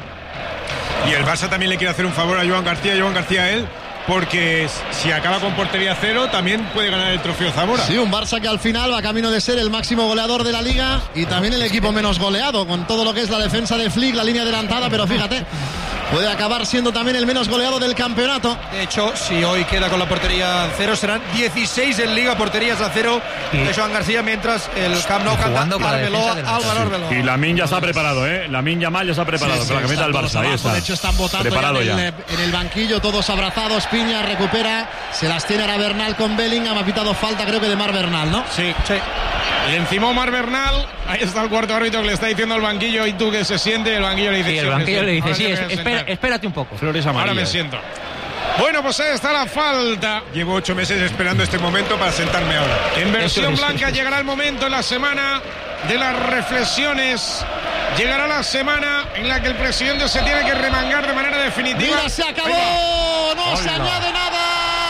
Y el Barça también le quiere hacer un favor a Joan García, Joan García a él, porque si acaba con portería cero también puede ganar el trofeo Zamora. Sí, un Barça que al final va camino de ser el máximo goleador de la liga y también el equipo menos goleado, con todo lo que es la defensa de Flick, la línea adelantada, pero fíjate, puede acabar siendo también el menos goleado del campeonato. De hecho, si hoy queda con la portería a cero, serán dieciséis en liga, porterías a cero de Joan García, mientras el Camp Nou canta Arbeloa, Álvaro Arbeloa. Y Lamine ya está preparado, ¿eh? Lamine Yamal ya está preparado, sí, sí, para que meta el Barça. Ahí está. De hecho, están votando preparado ya en, ya. El, en el banquillo, todos abrazados. Piña recupera, se las tiene ahora Bernal con Bellingham, ha pitado falta, creo que de Mar Bernal, ¿no? Sí, sí. Le encimó Mar Bernal, ahí está el cuarto árbitro que le está diciendo al banquillo, y tú que se siente, el banquillo le dice. Sí, el banquillo le dice, sí, es, espera, espérate un poco. Flores amarillas. Ahora me siento. Bueno, pues ahí está la falta. Llevo ocho meses esperando este momento para sentarme ahora. En versión blanca llegará el momento en la semana de las reflexiones. Llegará la semana en la que el presidente se tiene que remangar de manera definitiva. ¡Mira, se acabó! ¡No Hola. se añade nada!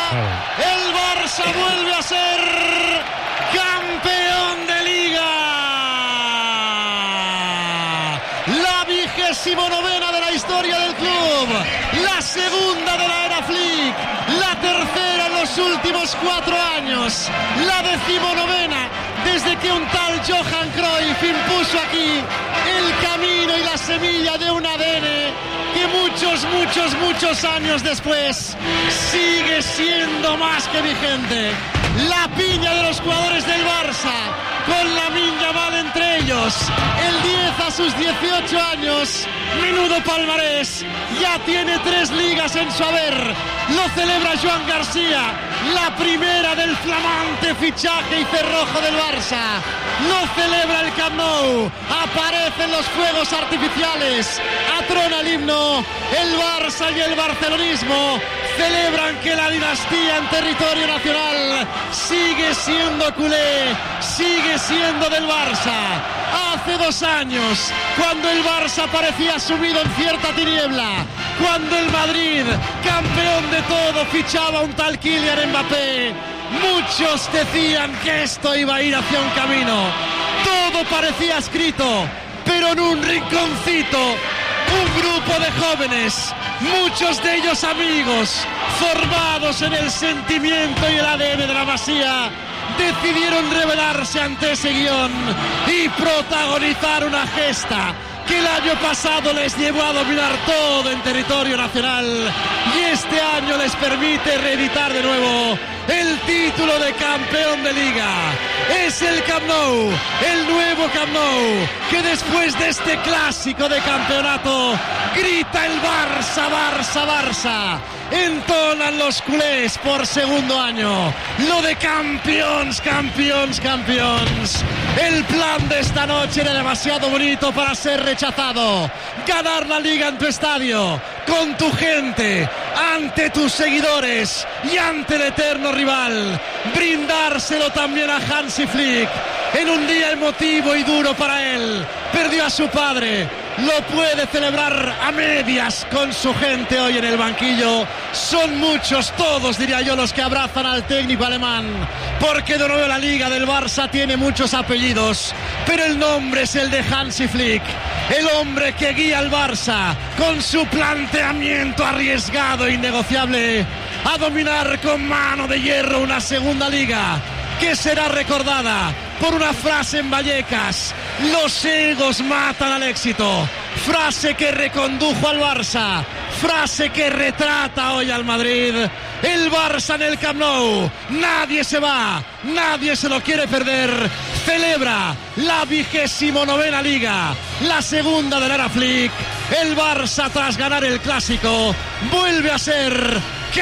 El Barça vuelve a ser campeón de Liga. La vigésima vigésimo novena de la historia del club, la segunda de la era Flick, la tercera en los últimos cuatro años, la decimonovena desde que un tal Johan Cruyff impuso aquí el camino y la semilla de un A D N que muchos, muchos, muchos años después sigue siendo más que vigente. La piña de los jugadores del Barça, con Lamine Yamal entre ellos, el diez a sus dieciocho años, menudo palmarés, ya tiene tres ligas en su haber, lo celebra Joan García, la primera del flamante fichaje y cerrojo del Barça, lo celebra el Camp Nou, aparecen los fuegos artificiales, atrona el himno, el Barça y el barcelonismo celebran que la dinastía en territorio nacional sigue siendo culé, sigue siendo del Barça. Hace dos años, cuando el Barça parecía sumido en cierta tiniebla, cuando el Madrid, campeón de todo, fichaba un tal Kylian Mbappé, muchos decían que esto iba a ir hacia un camino. Todo parecía escrito, pero en un rinconcito, un grupo de jóvenes, muchos de ellos amigos, formados en el sentimiento y el A D N de la Masía, decidieron rebelarse ante ese guión y protagonizar una gesta que el año pasado les llevó a dominar todo en territorio nacional y este año les permite reeditar de nuevo el título de campeón de liga. Es el Camp Nou, el nuevo Camp Nou, que después de este clásico de campeonato grita el Barça, Barça, Barça. Entonan los culés por segundo año lo de campeones, campeones, campeones. El plan de esta noche era demasiado bonito para ser rechazado. Ganar la liga en tu estadio, con tu gente, ante tus seguidores y ante el eterno rival. Brindárselo también a Hansi Flick en un día emotivo y duro para él. Perdió a su padre, lo puede celebrar a medias con su gente hoy en el banquillo. Son muchos, todos diría yo, los que abrazan al técnico alemán, porque de nuevo la liga del Barça tiene muchos apellidos, pero el nombre es el de Hansi Flick, el hombre que guía al Barça con su planteamiento arriesgado e innegociable a dominar con mano de hierro una segunda liga que será recordada por una frase en Vallecas: los egos matan al éxito. Frase que recondujo al Barça, frase que retrata hoy al Madrid. El Barça en el Camp Nou, nadie se va, nadie se lo quiere perder. Celebra la vigésimo novena liga, la segunda de la era Flick. El Barça, tras ganar el clásico, vuelve a ser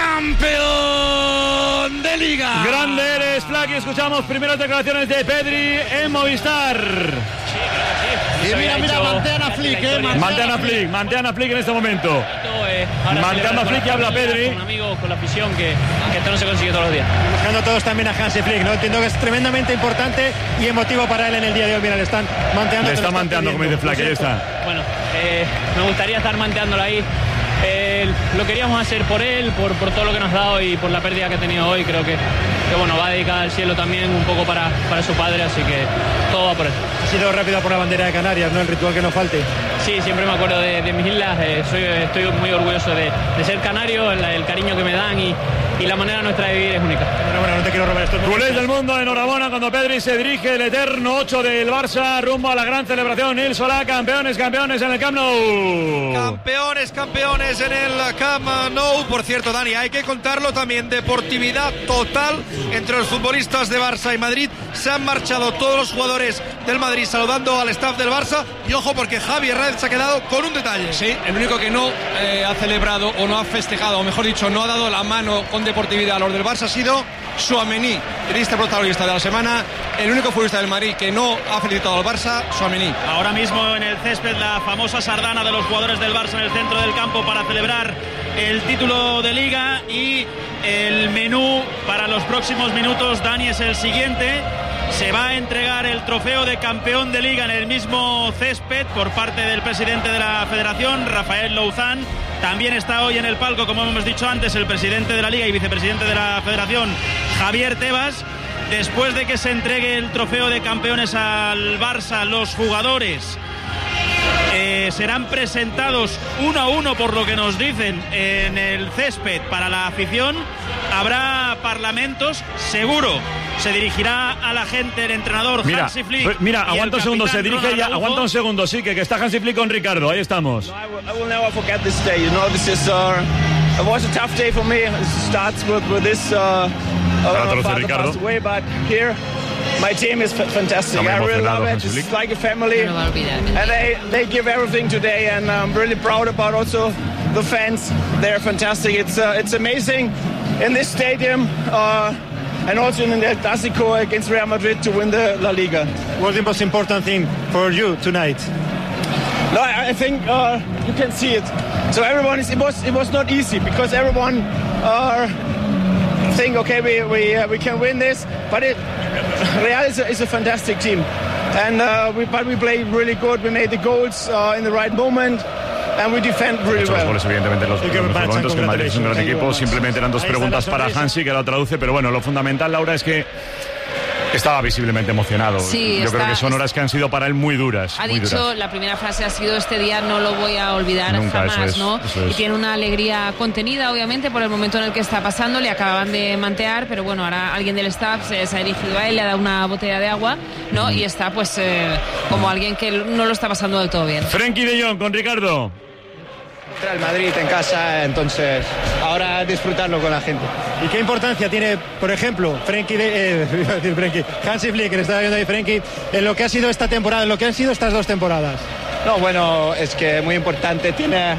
campeón de liga. Grande eres, Flaky. Escuchamos primeras declaraciones de Pedri en Movistar. Y mira, mira, mantean a Flick, eh. Mantean a Flick, mantean a Flick en este momento. Mantean a Flick y habla Pedri. Con amigos, con la afición, que, que esto no se consigue todos los días. Buscando todos también a Hansi Flick, ¿no? Entiendo que es tremendamente importante y emotivo para él en el día de hoy. Mira, le están manteando. Le está manteando, como dice Flaky, ahí está. Bueno, eh, me gustaría estar manteándolo ahí. Eh, lo queríamos hacer por él, por, por todo lo que nos ha dado y por la pérdida que ha tenido hoy. Creo que, que bueno, va dedicada al cielo también un poco para, para su padre, así que todo va por él. Ha sido rápida por la bandera de Canarias, ¿no? El ritual que no falte. Sí, siempre me acuerdo de, de mis islas. Eh, soy, estoy muy orgulloso de, de ser canario, el, el cariño que me dan y, y la manera nuestra de vivir es única. Bueno, bueno, no te quiero robar esto. Culés del mundo, enhorabuena cuando Pedri se dirige el eterno ocho del Barça rumbo a la gran celebración. Il Solá, campeones, campeones en el Camp Nou. Campeones, campeones en el Camp Nou. Por cierto, Dani, hay que contarlo también. Deportividad total entre los futbolistas de Barça y Madrid. Se han marchado todos los jugadores del Madrid saludando al staff del Barça. Y ojo, porque Javi Hernández se ha quedado con un detalle. Sí, el único que no eh, ha celebrado o no ha festejado, o mejor dicho, no ha dado la mano con deportividad a los del Barça ha sido Tchouaméni, triste protagonista de la semana. El único futbolista del Madrid que no ha felicitado al Barça, Tchouaméni. Ahora mismo en el césped la famosa sardana de los jugadores del Barça en el centro del campo para celebrar el título de Liga. Y el menú para los próximos minutos, Dani, es el siguiente. Se va a entregar el trofeo de campeón de Liga en el mismo césped por parte del presidente de la Federación, Rafael Louzán. También está hoy en el palco, como hemos dicho antes, el presidente de la Liga y vicepresidente de la Federación, Javier Tebas. Después de que se entregue el trofeo de campeones al Barça, los jugadores eh, serán presentados uno a uno, por lo que nos dicen, en el césped para la afición. Habrá parlamentos, seguro. Se dirigirá a la gente el entrenador mira, Hansi Flick. Mira, aguanta un segundo, se dirige ya, aguanta un segundo, sí, que, que está Hansi Flick con Ricardo, ahí estamos. No, I, will, I will never forget this day, you know, this is, uh, it was a tough day for me. It starts with, with this, uh, uh, my father passed away, but here, my team is f- fantastic. I really love it, it's like a family, and they, they give everything today, and I'm really proud about also the fans, they're fantastic, it's, uh, it's amazing in this stadium, uh, and also in the Clásico against Real Madrid to win the La Liga. What's the most important thing for you tonight? No, I, I think uh, you can see it. So everyone is. It was. It was not easy because everyone uh, think, okay, we we uh, we can win this, but it, Real is a, is a fantastic team, and uh, we but we played really good. We made the goals uh, in the right moment. And we defend really well. Los goles, evidentemente, los, los momentos que el Madrid es un gran equipo. Simplemente eran dos preguntas para Hansi, que la traduce, pero bueno, lo fundamental, Laura, es que estaba visiblemente emocionado. Sí, Yo está, creo que son horas que han sido para él muy duras. Ha muy dicho, duras. La primera frase ha sido: este día no lo voy a olvidar Nunca, jamás, eso es, ¿no? eso es. Y tiene una alegría contenida, obviamente, por el momento en el que está pasando. Le acababan de mantear, pero bueno, ahora alguien del staff se, se ha dirigido a él, le ha dado una botella de agua, ¿no? Mm. Y está, pues, eh, como alguien que no lo está pasando del todo bien. Frenkie de Jong con Ricardo. El Madrid en casa, entonces ahora disfrutarlo con la gente. ¿Y qué importancia tiene, por ejemplo, Frenkie de, eh, iba a decir Frenkie, Hansi Flick, que le estaba viendo ahí Frenkie, en lo que ha sido esta temporada, en lo que han sido estas dos temporadas? No, bueno, es que muy importante, tiene,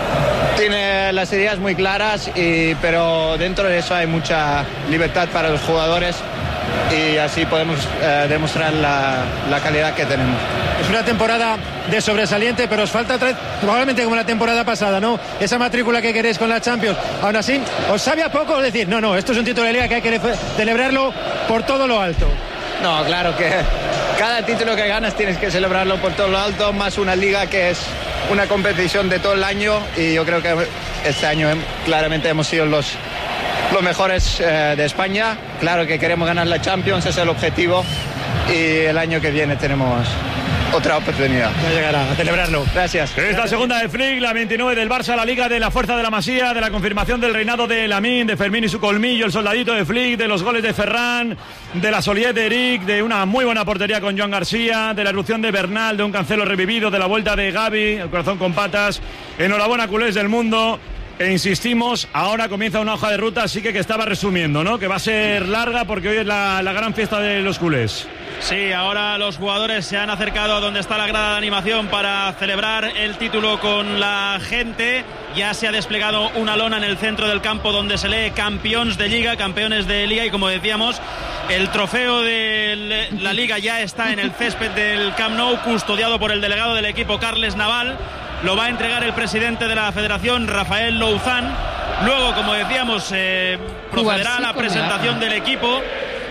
tiene las ideas muy claras, y, pero dentro de eso hay mucha libertad para los jugadores y así podemos eh, demostrar la, la calidad que tenemos. Es una temporada de sobresaliente, pero os falta otra vez, probablemente como la temporada pasada, ¿no? Esa matrícula que queréis con la Champions. Aún así, ¿os sabe a poco decir, no, no, esto es un título de liga que hay que celebrarlo por todo lo alto? No, claro que cada título que ganas tienes que celebrarlo por todo lo alto, más una liga que es una competición de todo el año, y yo creo que este año claramente hemos sido los, los mejores eh, de España. Claro que queremos ganar la Champions, ese es el objetivo, y el año que viene tenemos otra oportunidad. Ya llegará, a celebrarlo. Gracias. Es la segunda de Flick, la veintinueve del Barça, la Liga de la Fuerza de la Masía, de la confirmación del reinado de Lamine, de Fermín y su colmillo, el soldadito de Flick, de los goles de Ferran, de la solidez de Eric, de una muy buena portería con Joan García, de la erupción de Bernal, de un Cancelo revivido, de la vuelta de Gavi, el corazón con patas. Enhorabuena, culés del mundo. E insistimos, ahora comienza una hoja de ruta, así que que estaba resumiendo, ¿no? Que va a ser larga porque hoy es la, la gran fiesta de los culés. Sí, ahora los jugadores se han acercado a donde está la grada de animación para celebrar el título con la gente. Ya se ha desplegado una lona en el centro del campo donde se lee campeones de Liga, campeones de Liga, y como decíamos, el trofeo de la Liga ya está en el césped del Camp Nou, custodiado por el delegado del equipo, Carles Naval. Lo va a entregar el presidente de la federación, Rafael Louzán. Luego, como decíamos, eh, procederá a la presentación del equipo.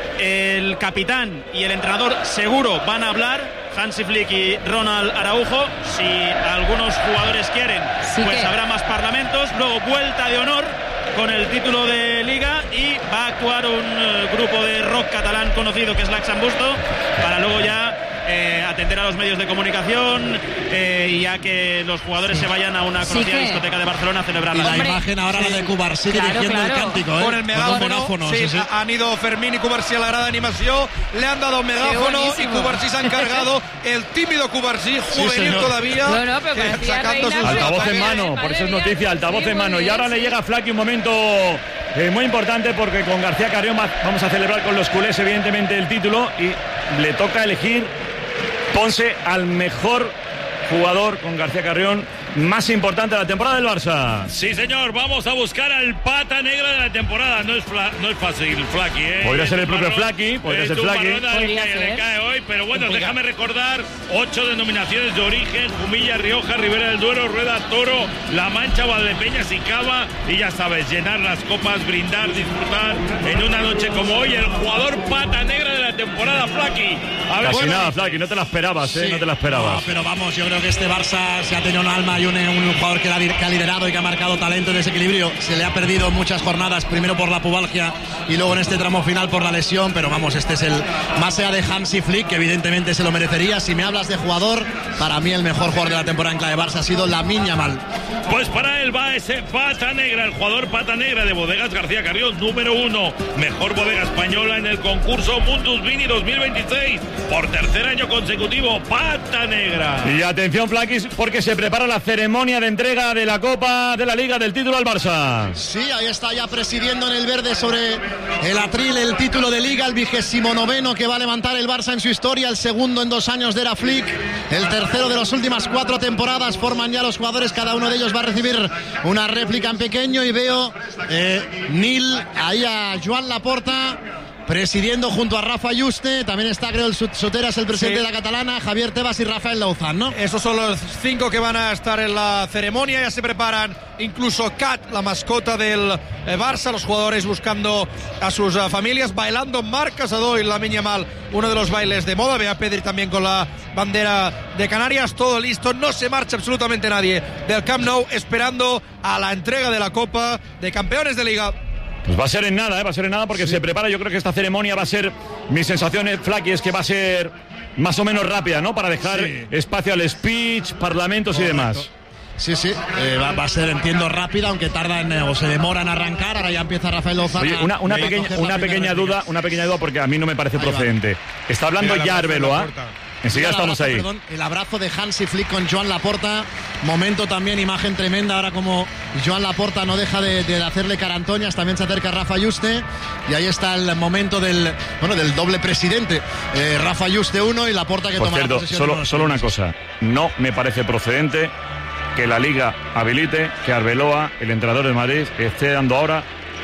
El capitán y el entrenador seguro van a hablar, Hansi Flick y Ronald Araujo. Si algunos jugadores quieren, sí, pues que habrá más parlamentos. Luego vuelta de honor con el título de Liga, y va a actuar un uh, grupo de rock catalán conocido que es l'Axambusto, para luego ya eh, atender a los medios de comunicación, eh, y ya que los jugadores se vayan a una conocida sí que... discoteca de Barcelona a celebrar y la la imagen ahora sí, la de Cubarsí claro, dirigiendo claro. el cántico, ¿eh? Con el megáfono, sí, sí, sí. Han ido Fermín y Cubarsí a la grada de animación, le han dado megáfono y Cubarsí se ha encargado, el tímido Cubarsí, juvenil sí, todavía, no, no, pero que, sacando sus altavoz en mano, por eso es noticia, altavoz en mano. Y ahora le llega a Flaky un momento eh, muy importante, porque con García Carrión vamos a celebrar con los culés evidentemente el título, y le toca elegir Ponce al mejor jugador con García Carrión más importante de la temporada del Barça. Sí, señor, vamos a buscar al pata negra de la temporada. No es, fla, no es fácil, Flaky, ¿eh? Podría ser el propio Flaky, podría ser Flaky. Podría ser. Le cae hoy, pero bueno, Podría. déjame recordar ocho denominaciones de origen: Jumilla, Rioja, Ribera del Duero, Rueda, Toro, La Mancha, Valdepeñas y Cava. Y ya sabes, llenar las copas, brindar, disfrutar en una noche como hoy. El jugador pata negra de la temporada, Flaky. A ver, Casi bueno, nada, Flaky, no te la esperabas, ¿eh? Sí. No te la esperabas. No, pero vamos, yo creo que este Barça se ha tenido un alma hay un, un jugador que ha, que ha liderado y que ha marcado talento y desequilibrio. Se le ha perdido muchas jornadas, primero por la pubalgia y luego en este tramo final por la lesión, pero vamos, este es el más allá de Hansi Flick, que evidentemente se lo merecería. Si me hablas de jugador, para mí el mejor jugador de la temporada en clave Barça ha sido Lamine Yamal. Pues para él va ese pata negra, el jugador pata negra de Bodegas García Carrión, número uno, mejor bodega española en el concurso Mundus Vini dos mil veintiséis, por tercer año consecutivo, pata negra. Y atención, Flaquis, porque se prepara la ceremonia de entrega de la Copa de la Liga del título al Barça. Sí, ahí está ya presidiendo en el verde sobre el atril el título de Liga, el vigésimo noveno que va a levantar el Barça en su historia, el segundo en dos años de Era Flick, el tercero de las últimas cuatro temporadas. Forman ya los jugadores, cada uno de ellos va a recibir una réplica en pequeño y veo eh, Nil ahí a Joan Laporta presidiendo junto a Rafa Yuste. También está, creo, el Soteras, el presidente sí. de la Catalana, Javier Tebas y Rafael Lauzán, ¿no? Esos son los cinco que van a estar en la ceremonia. Ya se preparan, incluso Kat, la mascota del eh, Barça, los jugadores buscando a sus uh, familias, bailando Marc Casador y Lamine Yamal, uno de los bailes de moda. Ve a Pedri también con la bandera de Canarias, todo listo, no se marcha absolutamente nadie del Camp Nou, esperando a la entrega de la Copa de Campeones de Liga. Pues va a ser en nada, ¿eh? va a ser en nada porque sí. se prepara. Yo creo que esta ceremonia va a ser, mi sensación, Flaky, es que va a ser más o menos rápida, ¿no? Para dejar sí. espacio al speech, parlamentos Correcto. y demás. Sí, sí, eh, va, va a ser, entiendo, rápida, aunque tardan eh, o se demoran en arrancar. Ahora ya empieza Rafael Lozano. Oye, una, una pequeña, una pequeña duda, una pequeña duda porque a mí no me parece ahí procedente. Va. Está hablando ya Arbeloa. Enseguida estamos abrazo, ahí. Perdón, el abrazo de Hansi Flick con Joan Laporta. Momento también, imagen tremenda. Ahora como Joan Laporta no deja de, de hacerle carantoñas, también se acerca Rafa Yuste. Y ahí está el momento del bueno del doble presidente. Eh, Rafa Yuste uno y Laporta que Por toma cierto, la posesión. Solo, solo una cosa. No me parece procedente que la Liga habilite que Arbeloa, el entrenador del Madrid, esté dando ahora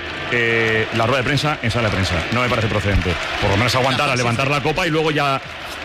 eh, la rueda de prensa en sala de prensa. No me parece procedente. Por lo menos aguantar a levantar la copa y luego ya...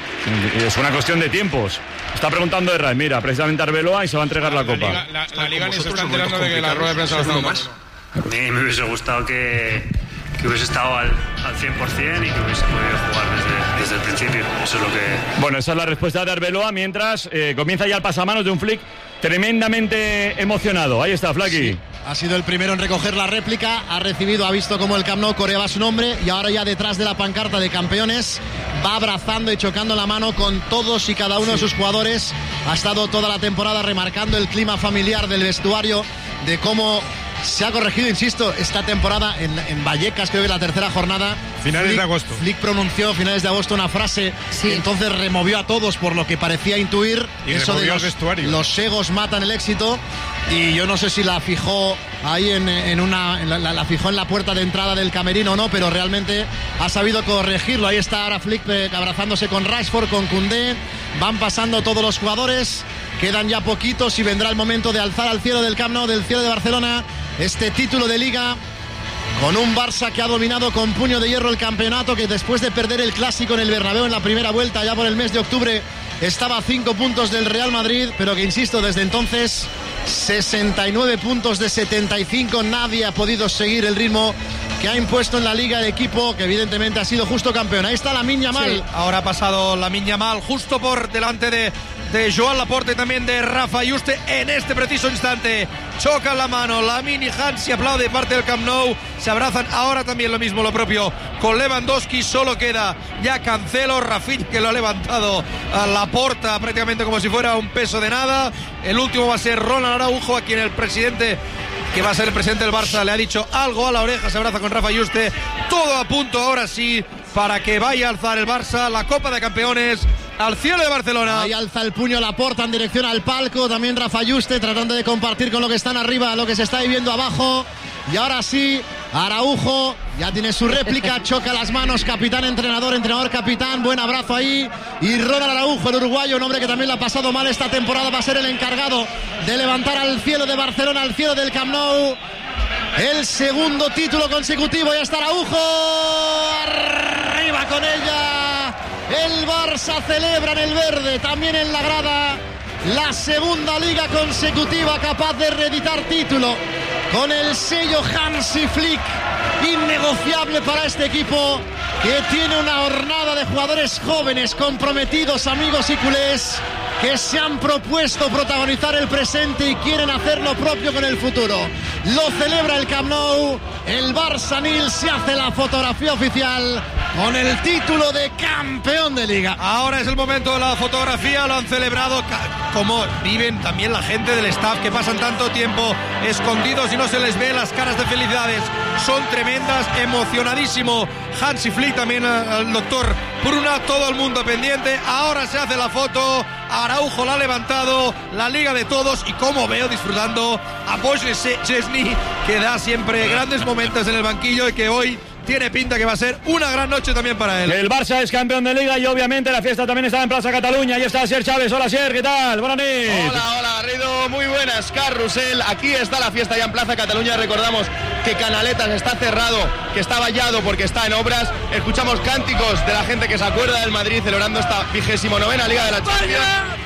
Es una cuestión de tiempos. Está preguntando Herrera, mira, precisamente Arbeloa y se va a entregar la, la copa. Liga, la, la Liga ni se está enterando de que la rueda de prensa lo más. A mí me hubiese gustado que, que hubiese estado al, al cien por ciento y que hubiese podido jugar desde, desde el principio. Eso es lo que... Bueno, esa es la respuesta de Arbeloa mientras eh, comienza ya el pasamanos de un Flick tremendamente emocionado. Ahí está, Flaky. Sí. Ha sido el primero en recoger la réplica, ha recibido, ha visto cómo el Camp Nou coreaba su nombre y ahora ya detrás de la pancarta de campeones va abrazando y chocando la mano con todos y cada uno sí. de sus jugadores. Ha estado toda la temporada remarcando el clima familiar del vestuario, de cómo se ha corregido, insisto, esta temporada en, en Vallecas, creo que la tercera jornada. Finales Flick, de agosto. Flick pronunció finales de agosto una frase sí. que entonces removió a todos por lo que parecía intuir. Y eso de los, vestuario. los egos matan el éxito. Y yo no sé si la fijó ahí en, en una en la, la fijó en la puerta de entrada del camerino o no, pero realmente ha sabido corregirlo. Ahí está ahora Flick eh, abrazándose con Rashford, con Koundé. Van pasando todos los jugadores. Quedan ya poquitos y vendrá el momento de alzar al cielo del Camp Nou, del cielo de Barcelona, este título de Liga, con un Barça que ha dominado con puño de hierro el campeonato, que después de perder el Clásico en el Bernabéu en la primera vuelta, ya por el mes de octubre, estaba a cinco puntos del Real Madrid, pero que, insisto, desde entonces sesenta y nueve puntos de setenta y cinco, nadie ha podido seguir el ritmo que ha impuesto en la Liga el equipo, que evidentemente ha sido justo campeón. Ahí está Lamine Yamal. Sí, ahora ha pasado Lamine Yamal justo por delante de, de Joan Laporta y también de Rafa Yuste en este preciso instante. Chocan la mano Lamine y Hansi, aplaude de parte del Camp Nou, se abrazan ahora también lo mismo, lo propio con Lewandowski. Solo queda ya Cancelo, Rafinha, que lo ha levantado a Laporta prácticamente como si fuera un peso de nada. El último va a ser Ronald Araujo, a quien el presidente, que va a ser el presidente del Barça, le ha dicho algo a la oreja. Se abraza con Rafa Yuste. Todo a punto ahora sí para que vaya a alzar el Barça la Copa de Campeones al cielo de Barcelona. Ahí alza el puño Laporta en dirección al palco. También Rafa Yuste tratando de compartir con lo que están arriba lo que se está viviendo abajo. Y ahora sí, Araujo ya tiene su réplica, choca las manos, capitán, entrenador, entrenador, capitán, buen abrazo ahí. Y Ronald Araujo, el uruguayo, un hombre que también le ha pasado mal esta temporada, va a ser el encargado de levantar al cielo de Barcelona, al cielo del Camp Nou, el segundo título consecutivo. Ya está Araujo, arriba con ella. El Barça celebra en el verde, también en la grada, la segunda liga consecutiva capaz de reeditar título, con el sello Hansi Flick, innegociable para este equipo, que tiene una hornada de jugadores jóvenes, comprometidos, amigos y culés, que se han propuesto protagonizar el presente y quieren hacer lo propio con el futuro. Lo celebra el Camp Nou, el Barça Nil se hace la fotografía oficial con el título de campeón de Liga. Ahora es el momento de la fotografía, lo han celebrado como viven también la gente del staff que pasan tanto tiempo escondidos y no se les ve las caras de felicidades. Son tremendas, emocionadísimo Hansi Flick, también el doctor Bruna, todo el mundo pendiente. Ahora se hace la foto, Araujo la ha levantado, la liga de todos, y como veo disfrutando a Bosch Chesney, que da siempre grandes momentos en el banquillo y que hoy tiene pinta que va a ser una gran noche también para él. El Barça es campeón de Liga y obviamente la fiesta también está en Plaza Cataluña. Ahí está Ser Chávez. Hola Ser, ¿qué tal? Buenas noches. Hola, hola Garrido, muy buenas. Carrusel, aquí está la fiesta ya en Plaza Cataluña. Recordamos que Canaletas está cerrado, que está vallado porque está en obras. Escuchamos cánticos de la gente que se acuerda del Madrid celebrando esta vigésimo novena Liga de la Champions.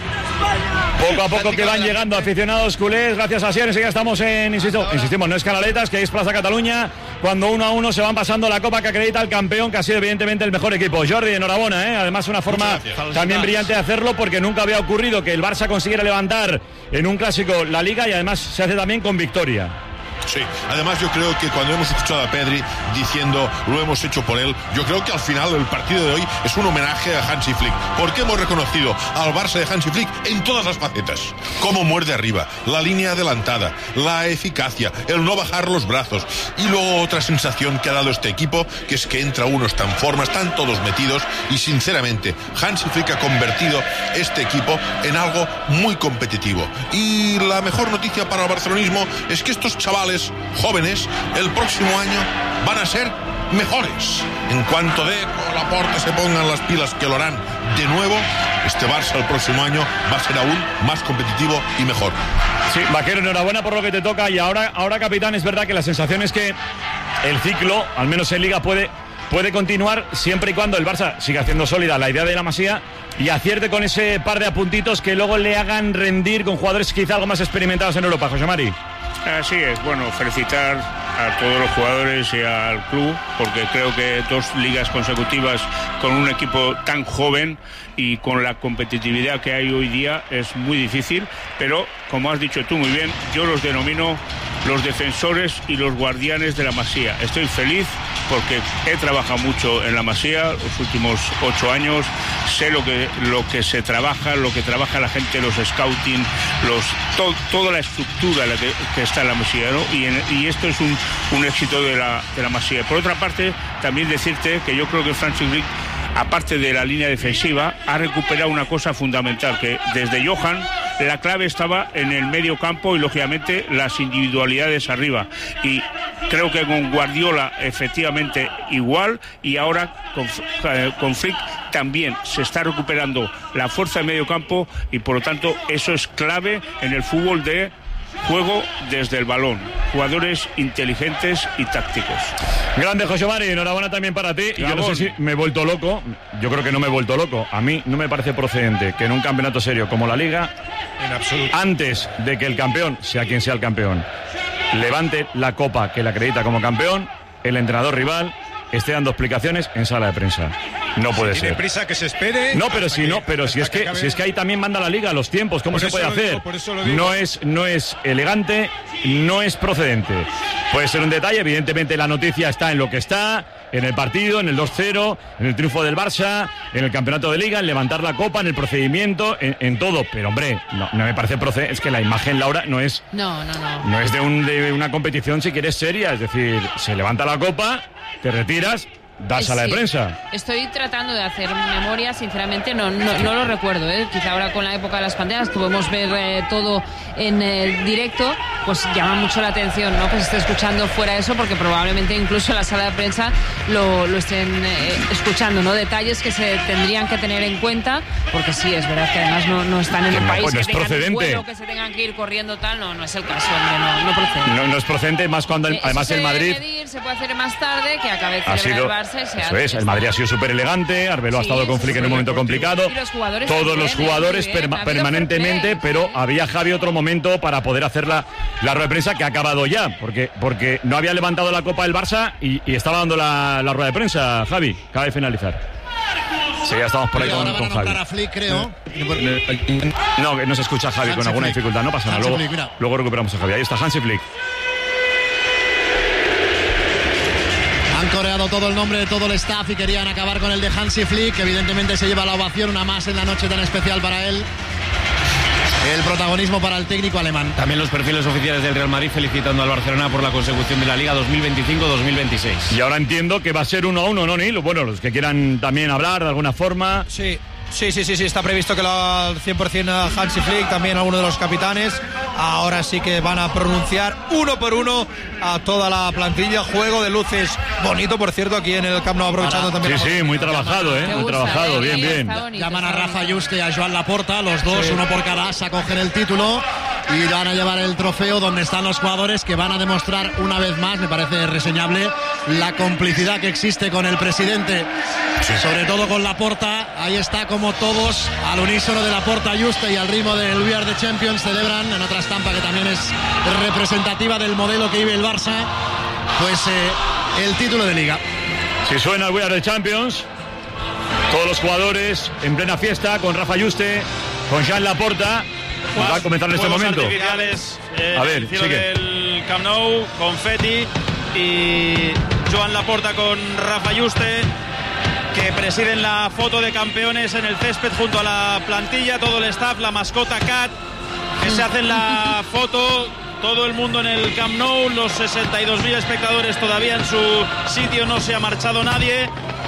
Poco a poco que van llegando aficionados culés, gracias a Sierra. Ya estamos en, insisto, insistimos, no es Canaletas, que es Plaza Cataluña, cuando uno a uno se van pasando la copa que acredita al campeón, que ha sido evidentemente el mejor equipo. Jordi, enhorabuena, ¿eh? Además una forma también brillante de hacerlo, porque nunca había ocurrido que el Barça consiguiera levantar en un clásico la Liga, y además se hace también con victoria. Sí, además yo creo que cuando hemos escuchado a Pedri diciendo lo hemos hecho por él, yo creo que al final el partido de hoy es un homenaje a Hansi Flick, porque hemos reconocido al Barça de Hansi Flick en todas las facetas: cómo muerde arriba, la línea adelantada, la eficacia, el no bajar los brazos, y luego otra sensación que ha dado este equipo, que es que entra uno, está en forma, están todos metidos, y sinceramente Hansi Flick ha convertido este equipo en algo muy competitivo. Y la mejor noticia para el barcelonismo es que estos chavales jóvenes el próximo año van a ser mejores. En cuanto de Laporte se pongan las pilas, que lo harán de nuevo, este Barça el próximo año va a ser aún más competitivo y mejor. Sí, Vaquero, enhorabuena por lo que te toca. Y ahora, ahora capitán, es verdad que la sensación es que el ciclo, al menos en Liga, puede, puede continuar siempre y cuando el Barça siga haciendo sólida la idea de la Masía y acierte con ese par de apuntitos que luego le hagan rendir con jugadores quizá algo más experimentados en Europa. José Mari. Así es, bueno, felicitar a todos los jugadores y al club, porque creo que dos ligas consecutivas con un equipo tan joven y con la competitividad que hay hoy día es muy difícil, pero como has dicho tú muy bien, yo los denomino los defensores y los guardianes de la Masía. Estoy feliz porque he trabajado mucho en la Masía los últimos ocho años, sé lo que lo que se trabaja, lo que trabaja la gente, los scouting, los to, toda la estructura la que, que está en la Masía, ¿no? Y, en, y esto es un, un éxito de la, de la Masía. Por otra parte, también decirte que yo creo que Francis Rick, aparte de la línea defensiva, ha recuperado una cosa fundamental, que desde Johan la clave estaba en el medio campo y lógicamente las individualidades arriba, y creo que con Guardiola efectivamente igual, y ahora con, eh, con Flick también se está recuperando la fuerza de medio campo, y por lo tanto eso es clave en el fútbol de juego desde el balón, jugadores inteligentes y tácticos. Grande José Mari, enhorabuena también para ti. Y yo no sé si me he vuelto loco, yo creo que no me he vuelto loco. A mí no me parece procedente que en un campeonato serio como la Liga, en absoluto, antes de que el campeón, sea quien sea el campeón, levante la copa que le acredita como campeón, el entrenador rival esté dando explicaciones en sala de prensa. No puede si ser. Tiene prisa que se espere. No, pero si que, no, pero si es que, que si es que ahí también manda la Liga los tiempos, ¿cómo por se puede hacer? Digo, por eso lo digo. No es no es elegante, no es procedente. Puede ser un detalle, evidentemente la noticia está en lo que está, en el partido, en el dos cero, en el triunfo del Barça, en el campeonato de Liga, en levantar la copa, en el procedimiento, en, en todo. Pero hombre, no, no me parece procedente. Es que la imagen, Laura, no es no, no, no. No es de, un, de una competición, si quieres, seria. Es decir, se levanta la copa, te retiras, das a la de prensa. Estoy tratando de hacer memoria, sinceramente no, no, no lo recuerdo, ¿eh? Quizá ahora con la época de las pantallas que podemos ver eh, todo en eh, directo, pues llama mucho la atención, ¿no? Que se esté escuchando fuera eso, porque probablemente incluso en la sala de prensa lo, lo estén eh, escuchando, ¿no? Detalles que se tendrían que tener en cuenta, porque sí, es verdad que además no, no están en el no, país, pues no que es tengan procedente. un vuelo, que se tengan que ir corriendo tal, no, no es el caso, hombre, no, no procede. No, no es procedente, más cuando el, eh, además se el Madrid... Medir, se puede hacer más tarde, que acabe de celebrar sido, el Barça y se eso es, el Madrid ha sido súper elegante, Arbeloa sí, ha estado con Flick en un momento complicado, los jugadores todos los jugadores bien, perma permanentemente, pero había Javi otro momento para poder hacer la, la rueda de prensa, que ha acabado ya, porque, porque no había levantado la copa del Barça y, y estaba dando la, la rueda de prensa. Javi, acaba de finalizar. Sí, ya estamos por ahí con, con Javi. A Flick, creo. No, que no se escucha a Javi Hansi con alguna Flick. dificultad, no pasa nada. Luego, Flick, luego recuperamos a Javi. Ahí está Hansi Flick. Han coreado todo el nombre de todo el staff y querían acabar con el de Hansi Flick, que evidentemente se lleva la ovación, una más en la noche tan especial para él. El protagonismo para el técnico alemán. También los perfiles oficiales del Real Madrid felicitando al Barcelona por la consecución de la Liga dos mil veinticinco dos mil veintiséis. Y ahora entiendo que va a ser uno a uno, ¿no, Nil? Bueno, los que quieran también hablar de alguna forma. Sí. Sí, sí, sí, sí, está previsto que lo haga al cien por ciento a Hansi Flick, también algunos de los capitanes. Ahora sí que van a pronunciar uno por uno a toda la plantilla. Juego de luces bonito, por cierto, aquí en el Camp Nou, aprovechando Ahora, también. Sí, sí, muy trabajado, ¿eh? Muy trabajado, bien, bien. Llaman a Rafa Juste y a Joan Laporta, los dos, sí. uno por cada asa, cogen el título y van a llevar el trofeo donde están los jugadores que van a demostrar una vez más, me parece reseñable, la complicidad que existe con el presidente, sí. sobre todo con Laporta. Ahí está como todos al unísono de Laporta Juste y al ritmo del We Are the Champions celebran en otra estampa que también es representativa del modelo que vive el Barça, pues eh, el título de Liga. Si suena el We Are the Champions, todos los jugadores en plena fiesta con Rafa Juste, con Joan Laporta. Va a comenzar en este momento. Eh, a ver, el cielo sigue. del Camp Nou, confeti y Joan Laporta con Rafa Juste, que presiden la foto de campeones en el césped junto a la plantilla, todo el staff, la mascota Cat, que se hacen la foto, todo el mundo en el Camp Nou, los sesenta y dos mil espectadores todavía en su sitio, no se ha marchado nadie.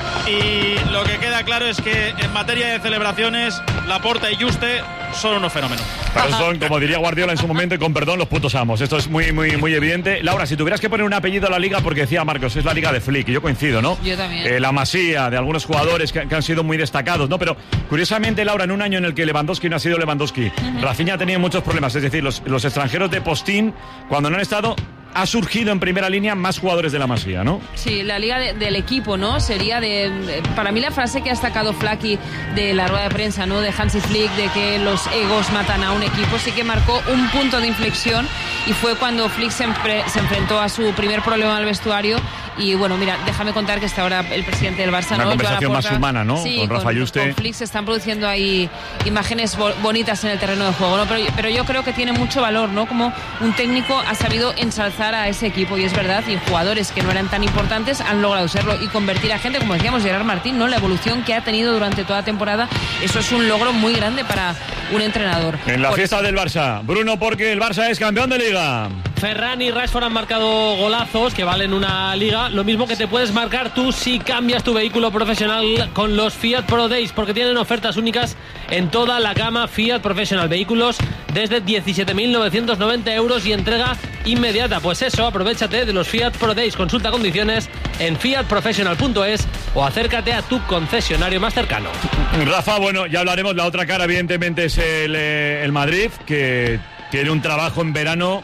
Y lo que queda claro es que en materia de celebraciones, Laporta y Juste son unos fenómenos. Pero son, como diría Guardiola en su momento, y con perdón, los putos amos. Esto es muy, muy, muy evidente. Laura, si tuvieras que poner un apellido a la liga, porque decía Marcos, es la liga de Flick, y yo coincido, ¿no? Yo también. Eh, la masía de algunos jugadores que, que han sido muy destacados, ¿no? Pero curiosamente, Laura, en un año en el que Lewandowski no ha sido Lewandowski, uh-huh. Rafinha ha tenido muchos problemas. Es decir, los, los extranjeros de postín, cuando no han estado, ha surgido en primera línea más jugadores de la masía, ¿no? Sí, la liga de, del equipo, ¿no? Sería de, de... Para mí la frase que ha destacado Flaky de la rueda de prensa, ¿no? De Hansi Flick, de que los egos matan a un equipo, sí que marcó un punto de inflexión y fue cuando Flick se, empre, se enfrentó a su primer problema al vestuario. Y bueno, mira, déjame contar que está ahora el presidente del Barça, Una ¿no? conversación más humana, ¿no? Sí, con Rafa Juste. Con Flick se están produciendo ahí imágenes bo bonitas en el terreno de juego, ¿no? Pero, pero yo creo que tiene mucho valor, ¿no? Como un técnico ha sabido ensalzar a ese equipo, y es verdad, y jugadores que no eran tan importantes han logrado serlo y convertir a gente, como decíamos, Gerard Martín, ¿no? La evolución que ha tenido durante toda la temporada, eso es un logro muy grande para un entrenador. En la Por fiesta eso... del Barça, Bruno, porque el Barça es campeón de Liga. Ferran y Rashford han marcado golazos que valen una liga. Lo mismo que te puedes marcar tú si cambias tu vehículo profesional con los Fiat Pro Days, porque tienen ofertas únicas en toda la gama Fiat Professional. Vehículos desde diecisiete mil novecientos noventa euros y entrega inmediata. Pues eso, aprovechate de los Fiat Pro Days. Consulta condiciones en fiat professional punto es o acércate a tu concesionario más cercano. Rafa, bueno, ya hablaremos. La otra cara, evidentemente, es el, el Madrid, que tiene un trabajo en verano.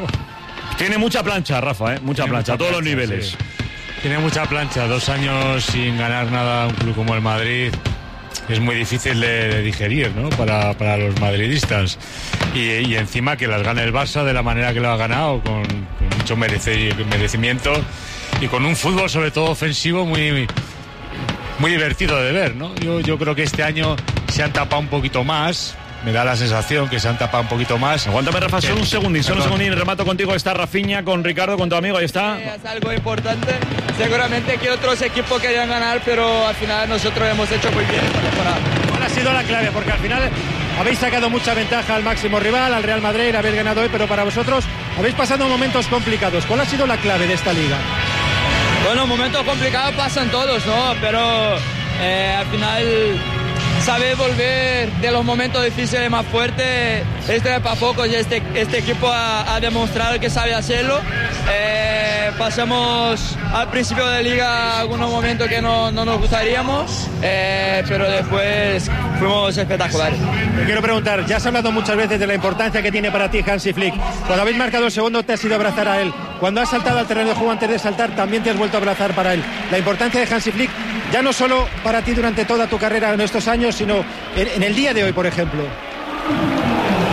Tiene mucha plancha, Rafa, ¿eh? Mucha Tiene plancha, mucha a todos plancha, los niveles. Sí. Tiene mucha plancha, dos años sin ganar nada un club como el Madrid es muy difícil de, de digerir, ¿no? Para, para los madridistas. Y, y encima que las gane el Barça de la manera que lo ha ganado, con, con mucho merece, merecimiento y con un fútbol sobre todo ofensivo muy, muy divertido de ver, ¿no? Yo, yo creo que este año se han tapado un poquito más. Me da la sensación que se han tapado un poquito más. Aguántame, Rafa, solo un segundín, solo un segundín. Remato contigo. Está Rafinha con Ricardo, con tu amigo. Ahí está. Sí, es algo importante. Seguramente que otros equipos querían ganar, pero al final nosotros hemos hecho muy bien esta temporada. ¿Cuál ha sido la clave? Porque al final habéis sacado mucha ventaja al máximo rival, al Real Madrid, habéis ganado hoy, pero para vosotros habéis pasado momentos complicados. ¿Cuál ha sido la clave de esta liga? Bueno, momentos complicados pasan todos, ¿no? Pero eh, al final... sabe volver de los momentos difíciles más fuertes. Este es para pocos y este, este equipo ha, ha demostrado que sabe hacerlo. Eh, pasamos al principio de liga algunos momentos que no, no nos gustaríamos, eh, pero después fuimos espectaculares. Te quiero preguntar, ya has hablado muchas veces de la importancia que tiene para ti Hansi Flick. Cuando habéis marcado el segundo te has ido a abrazar a él. Cuando has saltado al terreno de juego antes de saltar también te has vuelto a abrazar para él. La importancia de Hansi Flick ya no solo para ti durante toda tu carrera en estos años, sino en, en el día de hoy, por ejemplo.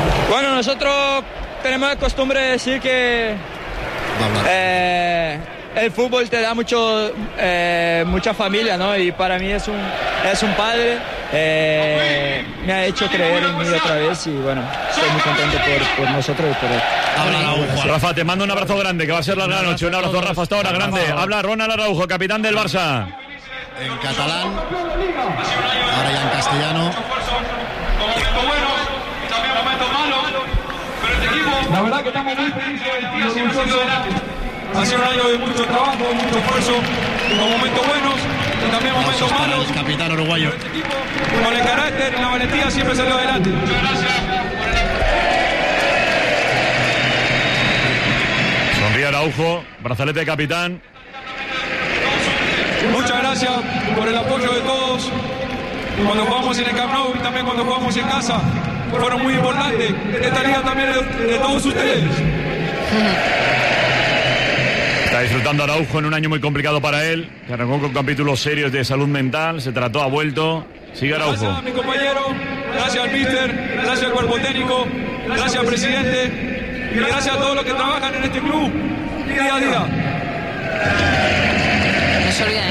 Bueno, nosotros tenemos la costumbre de decir que eh, el fútbol te da mucho, eh, mucha familia, ¿no? Y para mí es un, es un padre, eh, me ha hecho creer en mí otra vez y bueno, estoy muy contento por, por nosotros y por él. Rafa, te mando un abrazo grande, que va a ser la gran noche. Un abrazo, Rafa, hasta ahora grande. Habla Ronald Araujo, capitán del Barça. En catalán, ahora ya en castellano. La verdad que estamos muy felices y orgullosos. Ha sido un año de mucho trabajo, mucho esfuerzo, con momentos buenos y también momentos malos. El capitán uruguayo. Con el carácter y la valentía siempre salió adelante. Muchas gracias. Sonríe Araujo, brazalete de capitán. Muchas gracias por el apoyo de todos. Cuando jugamos en el Camp Nou y también cuando jugamos en casa, fueron muy importantes. Esta liga también es de, de todos ustedes. Está disfrutando Araujo en un año muy complicado para él, que arrancó con capítulos serios de salud mental, se trató, ha vuelto. Sigue Araujo. Gracias a mi compañero, gracias al míster, gracias al cuerpo técnico, gracias al presidente y gracias a todos los que trabajan en este club día a día. No se olviden.